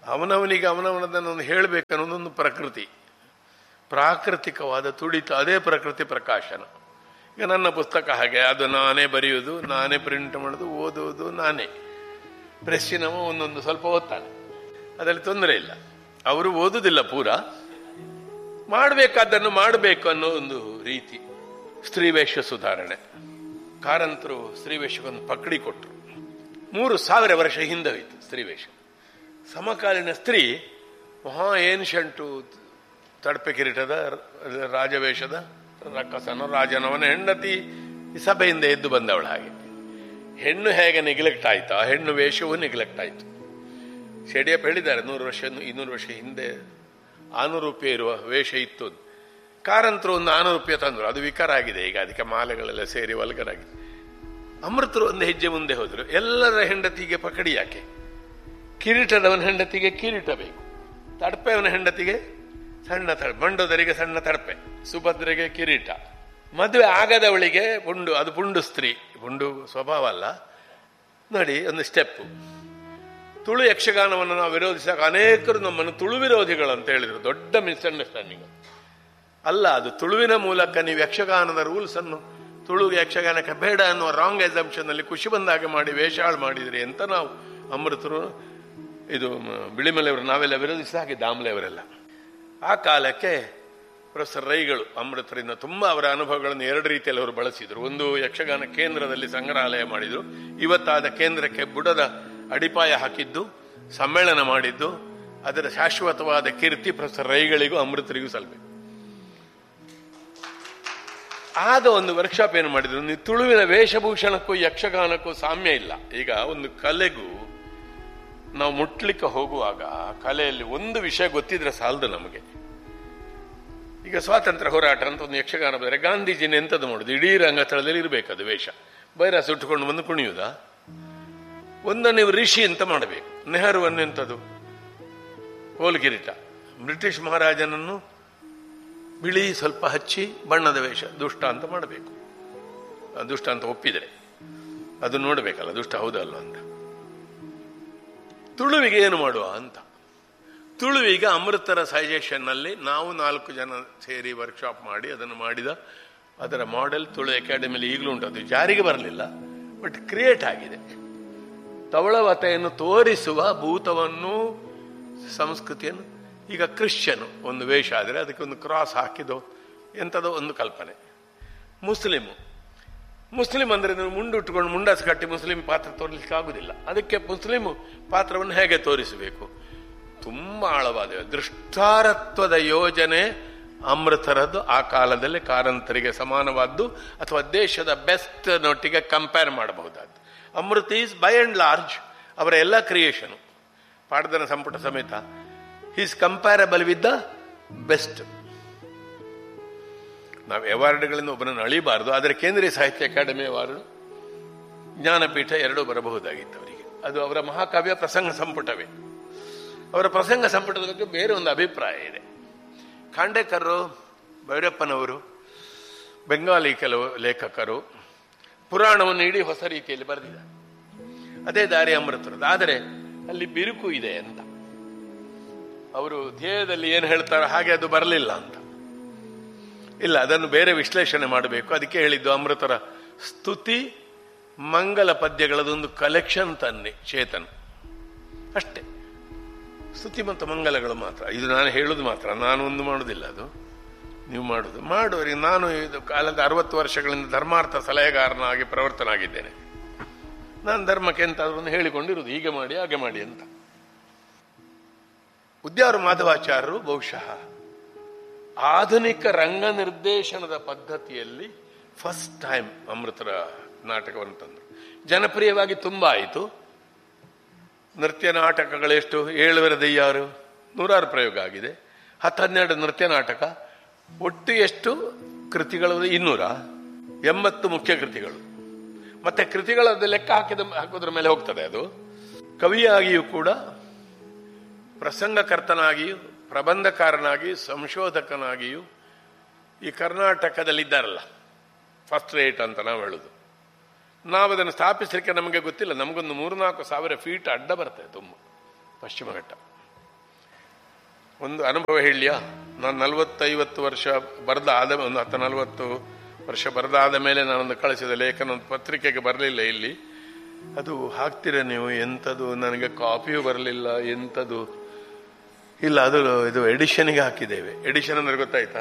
ಅವನವನಿಗೆ ಅವನವನದನ್ನು ಹೇಳಬೇಕನ್ನೋದೊಂದು ಪ್ರಕೃತಿ, ಪ್ರಾಕೃತಿಕವಾದ ತುಡಿತ, ಅದೇ ಪ್ರಕೃತಿ ಪ್ರಕಾಶನ. ಈಗ ನನ್ನ ಪುಸ್ತಕ ಹಾಗೆ, ಅದು ನಾನೇ ಬರೆಯುವುದು, ನಾನೇ ಪ್ರಿಂಟ್ ಮಾಡೋದು, ಓದುವುದು ನಾನೇ. ಪ್ರೆಸ್ಸಿನವ ಒಂದೊಂದು ಸ್ವಲ್ಪ ಓದ್ತಾನೆ, ಅದರಲ್ಲಿ ತೊಂದರೆ ಇಲ್ಲ. ಅವರು ಓದುವುದಿಲ್ಲ ಪೂರ, ಮಾಡಬೇಕಾದ್ದನ್ನು ಮಾಡಬೇಕು ಅನ್ನೋ ಒಂದು ರೀತಿ. ಸ್ತ್ರೀವೇಷ ಸುಧಾರಣೆ, ಕಾರಂತರು ಸ್ತ್ರೀವೇಷಕ್ಕೊಂದು ಪಕಡಿ ಕೊಟ್ಟರು. ಮೂರು ಸಾವಿರ ವರ್ಷ ಹಿಂದೆ ಹೋಯಿತು ಸ್ತ್ರೀವೇಷ. ಸಮಕಾಲೀನ ಸ್ತ್ರೀ ಮಹಾ ಏನ್ಷಂಟು ತಡಪೆ ಕಿರೀಟದ ರಾಜವೇಷದ ರಕ್ಕಸನ ರಾಜನವನ ಹೆಂಡತಿ ಸಭೆಯಿಂದ ಎದ್ದು ಬಂದವಳ ಹಾಗೆ. ಹೆಣ್ಣು ಹೇಗೆ ನೆಗ್ಲೆಕ್ಟ್ ಆಯ್ತಾ, ಹೆಣ್ಣು ವೇಷವೂ ನೆಗ್ಲೆಕ್ಟ್ ಆಯ್ತು. ಶೆಡಿಯಪ್ಪ ಹೇಳಿದ್ದಾರೆ, ನೂರು ವರ್ಷ ಇನ್ನೂರು ವರ್ಷ ಹಿಂದೆ ಆನೂರು ರೂಪಾಯಿ ಇರುವ ವೇಷ ಇತ್ತು. ಕಾರಂತರು ಒಂದು ಆನೂರು ರೂಪಾಯಿ ತಂದ್ರು, ಅದು ವಿಕಾರ ಆಗಿದೆ ಈಗ, ಅದಕ್ಕೆ ಮಾಲೆಗಳೆಲ್ಲ ಸೇರಿ ವಲ್ಗರಾಗಿದೆ. ಅಮೃತರು ಒಂದು ಹೆಜ್ಜೆ ಮುಂದೆ ಹೋದ್ರು. ಎಲ್ಲರ ಹೆಂಡತಿಗೆ ಪಕಡಿ ಯಾಕೆ? ಕಿರೀಟದವನ ಹೆಂಡತಿಗೆ ಕಿರೀಟ ಬೇಕು, ತಡಪೆಯವನ ಹೆಂಡತಿಗೆ ಸಣ್ಣ ತಡಪೆ, ಮಂಡೋದರಿಗೆ ಸಣ್ಣ ತಡಪೆ, ಸುಭದ್ರೆಗೆ ಕಿರೀಟ. ಮದುವೆ ಆಗದವಳಿಗೆ ಪುಂಡು, ಅದು ಪುಂಡು ಸ್ತ್ರೀ, ಪುಂಡು ಸ್ವಭಾವ ಅಲ್ಲ ನೋಡಿ. ಒಂದು ಸ್ಟೆಪ್. ತುಳು ಯಕ್ಷಗಾನವನ್ನು ನಾವು ವಿರೋಧಿಸಿದಾಗ ಅನೇಕರು ನಮ್ಮನ್ನು ತುಳು ವಿರೋಧಿಗಳು ಅಂತ ಹೇಳಿದ್ರು. ದೊಡ್ಡ ಮಿಸ್ಅಂಡರ್ಸ್ಟ್ಯಾಂಡಿಂಗ್ ಅಲ್ಲ ಅದು. ತುಳುವಿನ ಮೂಲಕ ನೀವು ಯಕ್ಷಗಾನದ ರೂಲ್ಸ್ ಅನ್ನು ತುಳು ಯಕ್ಷಗಾನಕ್ಕೆ ಬೇಡ ಅನ್ನುವ ರಾಂಗ್ ಎಸಂಪ್ಷನ್ ಅಲ್ಲಿ ಖುಷಿ ಬಂದಾಗ ಮಾಡಿ ವೇಷಾಳು ಮಾಡಿದ್ರಿ ಅಂತ ನಾವು ಅಮೃತರು, ಇದು ಬಿಳಿಮಲೆಯವರು, ನಾವೆಲ್ಲ ವಿರೋಧಿಸಿದ ಹಾಗೆ ದಾಮಲೆಯವರೆಲ್ಲ. ಆ ಕಾಲಕ್ಕೆ ಪ್ರೊಫೆಸರ್ ರೈಗಳು ಅಮೃತರಿಂದ ತುಂಬಾ ಅವರ ಅನುಭವಗಳನ್ನು ಎರಡು ರೀತಿಯಲ್ಲಿ ಅವರು ಬಳಸಿದ್ರು. ಒಂದು, ಯಕ್ಷಗಾನ ಕೇಂದ್ರದಲ್ಲಿ ಸಂಗ್ರಹಾಲಯ ಮಾಡಿದ್ರು. ಇವತ್ತಾದ ಕೇಂದ್ರಕ್ಕೆ ಬುಡದ ಅಡಿಪಾಯ ಹಾಕಿದ್ದು, ಸಮ್ಮೇಳನ ಮಾಡಿದ್ದು, ಅದರ ಶಾಶ್ವತವಾದ ಕೀರ್ತಿ ಪ್ರೊಫೆಸರ್ ರೈಗಳಿಗೂ ಅಮೃತರಿಗೂ ಸಲ್ಲಬೇಕು. ಆಗ ಒಂದು ವರ್ಕ್ಶಾಪ್ ಏನು ಮಾಡಿದ್ರು, ನೀವು ತುಳುವಿನ ವೇಷಭೂಷಣಕ್ಕೂ ಯಕ್ಷಗಾನಕ್ಕೂ ಸಾಮ್ಯ ಇಲ್ಲ. ಈಗ ಒಂದು ಕಲೆಗೂ ನಾವು ಮುಟ್ಲಿಕ್ಕೆ ಹೋಗುವಾಗ ಕಲೆಯಲ್ಲಿ ಒಂದು ವಿಷಯ ಗೊತ್ತಿದ್ರೆ ಸಾಲದು ನಮಗೆ. ಈಗ ಸ್ವಾತಂತ್ರ್ಯ ಹೋರಾಟ ಅಂತ ಒಂದು ಯಕ್ಷಗಾನ ಬಂದರೆ ಗಾಂಧೀಜಿನ ಎಂಥದ್ದು ಮಾಡುದು, ಇಡೀ ರಂಗಸ್ಥಳದಲ್ಲಿ ಇರಬೇಕದು ವೇಷ. ಬೈರ ಸುಟ್ಟುಕೊಂಡು ಬಂದು ಕುಣಿಯುವುದಾ? ಒಂದು ನೀವು ಋಷಿ ಅಂತ ಮಾಡಬೇಕು. ನೆಹರುವನ್ನೆಂಥದ್ದು ಕೋಲ್ ಕಿರೀಟ. ಬ್ರಿಟಿಷ್ ಮಹಾರಾಜನನ್ನು ಬಿಳಿ ಸ್ವಲ್ಪ ಹಚ್ಚಿ ಬಣ್ಣದ ವೇಷ, ದುಷ್ಟ ಅಂತ ಮಾಡಬೇಕು. ದುಷ್ಟ ಅಂತ ಒಪ್ಪಿದರೆ ಅದು ನೋಡಬೇಕಲ್ಲ, ದುಷ್ಟ ಹೌದಲ್ಲ ಅಂತ. ತುಳುವಿಗೆ ಏನು ಮಾಡುವ ಅಂತ. ತುಳುವಿಗೆ ಅಮೃತರ ಸಜೆಷನ್ ನಲ್ಲಿ ನಾವು ನಾಲ್ಕು ಜನ ಸೇರಿ ವರ್ಕ್ಶಾಪ್ ಮಾಡಿ ಅದನ್ನು ಮಾಡಿದ ಅದರ ಮಾಡೆಲ್ ತುಳು ಅಕಾಡೆಮಿಯಲ್ಲಿ ಈಗಲೂ ಉಂಟು. ಅದು ಜಾರಿಗೆ ಬರಲಿಲ್ಲ, ಬಟ್ ಕ್ರಿಯೇಟ್ ಆಗಿದೆ. ತವಳವತೆಯನ್ನು ತೋರಿಸುವ ಭೂತವನ್ನು, ಸಂಸ್ಕೃತಿಯನ್ನು. ಈಗ ಕ್ರಿಶ್ಚಿಯನ್ ಒಂದು ವೇಷ ಆದರೆ ಅದಕ್ಕೆ ಒಂದು ಕ್ರಾಸ್ ಹಾಕಿದೋ ಎಂಥದೋ ಒಂದು ಕಲ್ಪನೆ. ಮುಸ್ಲಿಮು ಮುಸ್ಲಿಂ ಅಂದರೆ ನೀವು ಮುಂಡುಟ್ಕೊಂಡು ಮುಂಡಾಸು ಕಟ್ಟಿ ಮುಸ್ಲಿಂ ಪಾತ್ರ ತೋರಿಸಲಿಕ್ಕೆ ಆಗುದಿಲ್ಲ. ಅದಕ್ಕೆ ಮುಸ್ಲಿಂ ಪಾತ್ರವನ್ನು ಹೇಗೆ ತೋರಿಸಬೇಕು? ತುಂಬಾ ಆಳವಾದ ದೃಷ್ಟಾರತ್ವದ ಯೋಜನೆ ಅಮೃತರದ್ದು. ಆ ಕಾಲದಲ್ಲಿ ಕಾರಂತರಿಗೆ ಸಮಾನವಾದ್ದು ಅಥವಾ ದೇಶದ best ನೊಟ್ಟಿಗೆ compare ಮಾಡಬಹುದಾದ್ದು. Amrutha is by and large ಅವರ ಎಲ್ಲ ಕ್ರಿಯೇಷನು, ಪಾಠದನ ಸಂಪುಟ ಸಮೇತ, is comparable with the best. ನಾವು ಅವಾರ್ಡ್ಗಳಿಂದ ಒಬ್ಬರನ್ನು ಅಳಿಬಾರದು, ಆದರೆ ಕೇಂದ್ರೀಯ ಸಾಹಿತ್ಯ ಅಕಾಡೆಮಿ ಅವಾರ್ಡ್, ಜ್ಞಾನಪೀಠ ಎರಡೂ ಬರಬಹುದಾಗಿತ್ತು ಅವರಿಗೆ. ಅದು ಅವರ ಮಹಾಕಾವ್ಯ ಪ್ರಸಂಗ ಸಂಪುಟವೇ. ಅವರ ಪ್ರಸಂಗ ಸಂಪುಟದ ಬಗ್ಗೆ ಬೇರೆ ಒಂದು ಅಭಿಪ್ರಾಯ ಇದೆ. ಖಾಂಡೇಕರ್, ಭೈರಪ್ಪನವರು, ಬೆಂಗಾಲಿ ಕೆಲವು ಲೇಖಕರು ಪುರಾಣವನ್ನು ಇಡೀ ಹೊಸ ರೀತಿಯಲ್ಲಿ ಬರೆದಿದ್ದಾರೆ. ಅದೇ ದಾರಿ ಅಮೃತರದ್ದು. ಆದರೆ ಅಲ್ಲಿ ಬಿರುಕು ಇದೆ ಅಂತ ಅವರು ಧ್ಯೇಯದಲ್ಲಿ ಏನು ಹೇಳ್ತಾರೋ ಹಾಗೆ ಅದು ಬರಲಿಲ್ಲ ಅಂತ. ಇಲ್ಲ, ಅದನ್ನು ಬೇರೆ ವಿಶ್ಲೇಷಣೆ ಮಾಡಬೇಕು. ಅದಕ್ಕೆ ಹೇಳಿದ್ದು ಅಮೃತರ ಸ್ತುತಿ ಮಂಗಲ ಪದ್ಯಗಳದೊಂದು ಕಲೆಕ್ಷನ್ ತನ್ನಿ ಚೇತನ್, ಅಷ್ಟೇ. ಸ್ತುತಿ ಮತ್ತು ಮಂಗಲಗಳು ಮಾತ್ರ. ಇದು ನಾನು ಹೇಳುದು ಮಾತ್ರ, ನಾನು ಒಂದು ಮಾಡುವುದಿಲ್ಲ, ಅದು ನೀವು ಮಾಡುದು. ಮಾಡುವರಿಗೆ ನಾನು ಇದು ಕಾಲದ ಅರವತ್ತು ವರ್ಷಗಳಿಂದ ಧರ್ಮಾರ್ಥ ಸಲಹೆಗಾರನಾಗಿ ಪ್ರವರ್ತನಾಗಿದ್ದೇನೆ. ನಾನು ಧರ್ಮಕ್ಕೆ ಎಂತಾದ್ರೂ ಒಂದು ಹೇಳಿಕೊಂಡಿರುವುದು, ಹೀಗೆ ಮಾಡಿ ಹಾಗೆ ಮಾಡಿ ಅಂತ. ಉದ್ಯಾವರ ಮಾಧವಾಚಾರ್ಯರು ಬಹುಶಃ ಆಧುನಿಕ ರಂಗ ನಿರ್ದೇಶನದ ಪದ್ಧತಿಯಲ್ಲಿ ಫಸ್ಟ್ ಟೈಮ್ ಅಮೃತರ ನಾಟಕವನ್ನು ತಂದರು. ಜನಪ್ರಿಯವಾಗಿ ತುಂಬಾ ಆಯಿತು. ನೃತ್ಯ ನಾಟಕಗಳೆಷ್ಟು, ಏಳುವರ ದೆಯ್ಯಾರು, ನೂರಾರು ಪ್ರಯೋಗ ಆಗಿದೆ. ಹತ್ತು ಹನ್ನೆರಡು ನೃತ್ಯ ನಾಟಕ, ಒಟ್ಟು ಎಷ್ಟು ಕೃತಿಗಳು? ಇನ್ನೂರ ಎಂಬತ್ತು ಮುಖ್ಯ ಕೃತಿಗಳು. ಮತ್ತೆ ಕೃತಿಗಳದ್ದು ಲೆಕ್ಕ ಹಾಕಿದ ಹಾಕೋದ್ರ ಮೇಲೆ ಹೋಗ್ತದೆ. ಅದು ಕವಿಯಾಗಿಯೂ ಕೂಡ, ಪ್ರಸಂಗಕರ್ತನಾಗಿಯೂ, ಪ್ರಬಂಧಕಾರನಾಗಿ, ಸಂಶೋಧಕನಾಗಿಯೂ ಈ ಕರ್ನಾಟಕದಲ್ಲಿದ್ದಾರಲ್ಲ ಫಸ್ಟ್ ರೇಟ್ ಅಂತ ನಾವು ಹೇಳುದು. ನಾವು ಅದನ್ನು ಸ್ಥಾಪಿಸಲಿಕ್ಕೆ ನಮಗೆ ಗೊತ್ತಿಲ್ಲ. ನಮಗೊಂದು ಮೂರ್ನಾಲ್ಕು ಸಾವಿರ ಫೀಟ್ ಅಡ್ಡ ಬರ್ತದೆ ತುಂಬ ಪಶ್ಚಿಮ ಘಟ್ಟ. ಒಂದು ಅನುಭವ ಹೇಳಿಯಾ? ನಾನು ನಲವತ್ತೈವತ್ತು ವರ್ಷ ಬರೆದ ಆದ ಒಂದು ಹತ್ತು ನಲವತ್ತು ವರ್ಷ ಬರೆದಾದ ಮೇಲೆ ನಾನೊಂದು ಕಳಿಸಿದ ಲೇಖನ ಒಂದು ಪತ್ರಿಕೆಗೆ ಬರಲಿಲ್ಲ ಇಲ್ಲಿ. ಅದು ಹಾಕ್ತೀರ ನೀವು? ಎಂಥದ್ದು, ನನಗೆ ಕಾಪಿಯೂ ಬರಲಿಲ್ಲ, ಎಂಥದ್ದು ಇಲ್ಲ. ಅದು ಇದು ಎಡಿಷನ್ಗೆ ಹಾಕಿದ್ದೇವೆ. ಎಡಿಷನ್ ಅಂದ್ರೆ ಗೊತ್ತಾಯ್ತಾ?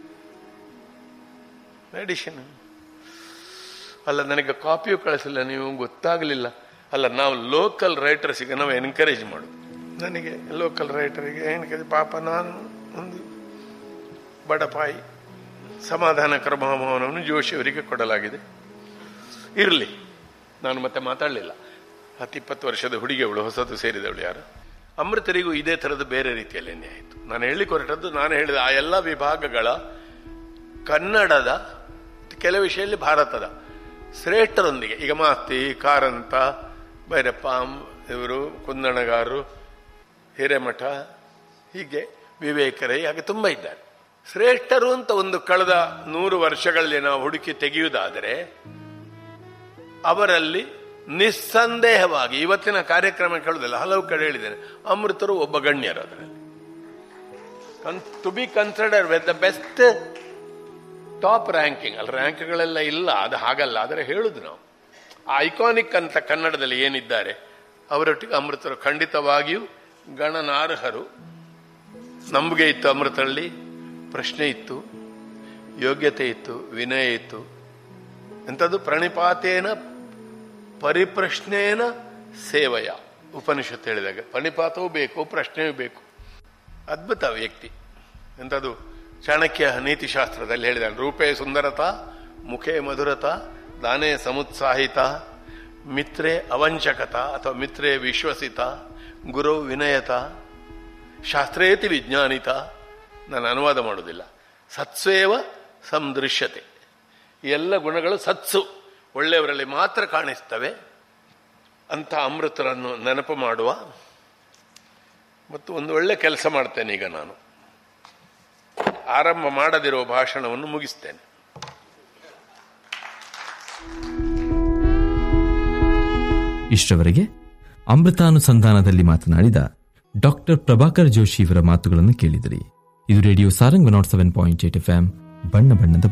ಎಡಿಷನ್ ಅಲ್ಲ, ನನಗೆ ಕಾಪಿಯೂ ಕಳಿಸಿಲ್ಲ, ನೀವು ಗೊತ್ತಾಗಲಿಲ್ಲ. ಅಲ್ಲ, ನಾವು ಲೋಕಲ್ ರೈಟರ್ಸಿಗೆ ನಾವು ಎನ್ಕರೇಜ್ ಮಾಡೋದು. ನನಗೆ ಲೋಕಲ್ ರೈಟರಿಗೆ ಎನ್ಕರೇಜ್, ಪಾಪ ನಾನು ಒಂದು ಬಡಪಾಯಿ. ಸಮಾಧಾನ ಕ್ರಮವನ್ನು ಜೋಶಿಯವರಿಗೆ ಕೊಡಲಾಗಿದೆ. ಇರಲಿ, ನಾನು ಮತ್ತೆ ಮಾತಾಡಲಿಲ್ಲ. ಹತ್ತು ಇಪ್ಪತ್ತು ವರ್ಷದ ಹುಡುಗಿ ಅವಳು, ಹೊಸದು ಸೇರಿದವಳು ಯಾರು. ಅಮೃತರಿಗೂ ಇದೇ ಥರದ್ದು ಬೇರೆ ರೀತಿಯಲ್ಲೇನೇ ಆಯಿತು. ನಾನು ಹೇಳಿ ಹೊರಟದ್ದು, ನಾನು ಹೇಳಿದ ಆ ಎಲ್ಲ ವಿಭಾಗಗಳ ಕನ್ನಡದ, ಕೆಲವು ವಿಷಯದಲ್ಲಿ ಭಾರತದ ಶ್ರೇಷ್ಠರೊಂದಿಗೆ, ಈಗ ಮಾಸ್ತಿ, ಕಾರಂತ, ಭೈರಪ್ಪ, ಇವರು ಕುಂದಣಗಾರರು, ಹಿರೇಮಠ, ಹೀಗೆ ವಿವೇಕರೈ, ಹಾಗೆ ತುಂಬ ಇದ್ದಾರೆ. ಶ್ರೇಷ್ಠರು ಅಂತ ಒಂದು ಕಳೆದ ನೂರು ವರ್ಷಗಳಲ್ಲಿ ನಾವು ಹುಡುಕಿ ತೆಗೆಯುವುದಾದರೆ ಅವರಲ್ಲಿ ನಿಸ್ಸಂದೇಹವಾಗಿ, ಇವತ್ತಿನ ಕಾರ್ಯಕ್ರಮ ಕೇಳುವುದಿಲ್ಲ, ಹಲವು ಕಡೆ ಹೇಳಿದ್ದೇನೆ, ಅಮೃತರು ಒಬ್ಬ ಗಣ್ಯರು. ಅದರಲ್ಲಿ to B consider with the best top ranking. ಅಲ್ಲಿ ರ್ಯಾಂಕ್ಗಳೆಲ್ಲ ಇಲ್ಲ, ಅದು ಹಾಗಲ್ಲ. ಆದರೆ ಹೇಳುದು ನಾವು ಆ ಐಕಾನಿಕ್ ಅಂತ ಕನ್ನಡದಲ್ಲಿ ಏನಿದ್ದಾರೆ ಅವರೊಟ್ಟಿಗೆ ಅಮೃತರು ಖಂಡಿತವಾಗಿಯೂ ಗಣನಾರ್ಹರು. ನಂಬಿಕೆ ಇತ್ತು ಅಮೃತರಲ್ಲಿ, ಪ್ರಶ್ನೆ ಇತ್ತು, ಯೋಗ್ಯತೆ ಇತ್ತು, ವಿನಯ ಇತ್ತು. ಎಂಥದ್ದು? ಪ್ರಣಿಪಾತೇನ ಪರಿಪ್ರಶ್ನೇನ ಸೇವಯ, ಉಪನಿಷತ್ತು ಹೇಳಿದಾಗ ಪ್ರಣಿಪಾತವೂ ಬೇಕು, ಪ್ರಶ್ನೆಯೂ ಬೇಕು. ಅದ್ಭುತ ವ್ಯಕ್ತಿ. ಎಂಥದ್ದು? ಚಾಣಕ್ಯ ನೀತಿಶಾಸ್ತ್ರದಲ್ಲಿ ಹೇಳಿದಾನೆ, ರೂಪೇ ಸುಂದರತಾ, ಮುಖೇ ಮಧುರತಾ, ದಾನೇ ಸಮುತ್ಸಾಹಿತ, ಮಿತ್ರೇ ಅವಂಚಕತ ಅಥವಾ ಮಿತ್ರೇ ವಿಶ್ವಸಿತ, ಗುರು ವಿನಯತ, ಶಾಸ್ತ್ರೇತಿ ವಿಜ್ಞಾನಿತ. ನಾನು ಅನುವಾದ ಮಾಡುವುದಿಲ್ಲ. ಸತ್ಸ್ವೇವ ಸಂದೃಶ್ಯತೆ. ಈ ಎಲ್ಲ ಗುಣಗಳು ಸತ್ಸು, ಒಳ್ಳೆಯವರಲ್ಲಿ ಮಾತ್ರ ಕಾಣಿಸ್ತವೆ ಅಂತ ಅಮೃತರನ್ನು ನೆನಪು ಮಾಡುವ. ಮತ್ತು ಒಂದು ಒಳ್ಳೆ ಕೆಲಸ ಮಾಡ್ತೇನೆ ಈಗ. ನಾನು ಆರಂಭ ಮಾಡದಿರುವ ಭಾಷಣವನ್ನು ಮುಗಿಸ್ತೇನೆ. ಇಷ್ಟವರೆಗೆ ಅಮೃತಾನುಸಂಧಾನದಲ್ಲಿ ಮಾತನಾಡಿದ ಡಾಕ್ಟರ್ ಪ್ರಭಾಕರ್ ಜೋಶಿ ಇವರ ಮಾತುಗಳನ್ನು ಕೇಳಿದಿರಿ. ಇದು radio Sarang one not seven point eight F M, ಬಣ್ಣ ಬಣ್ಣದ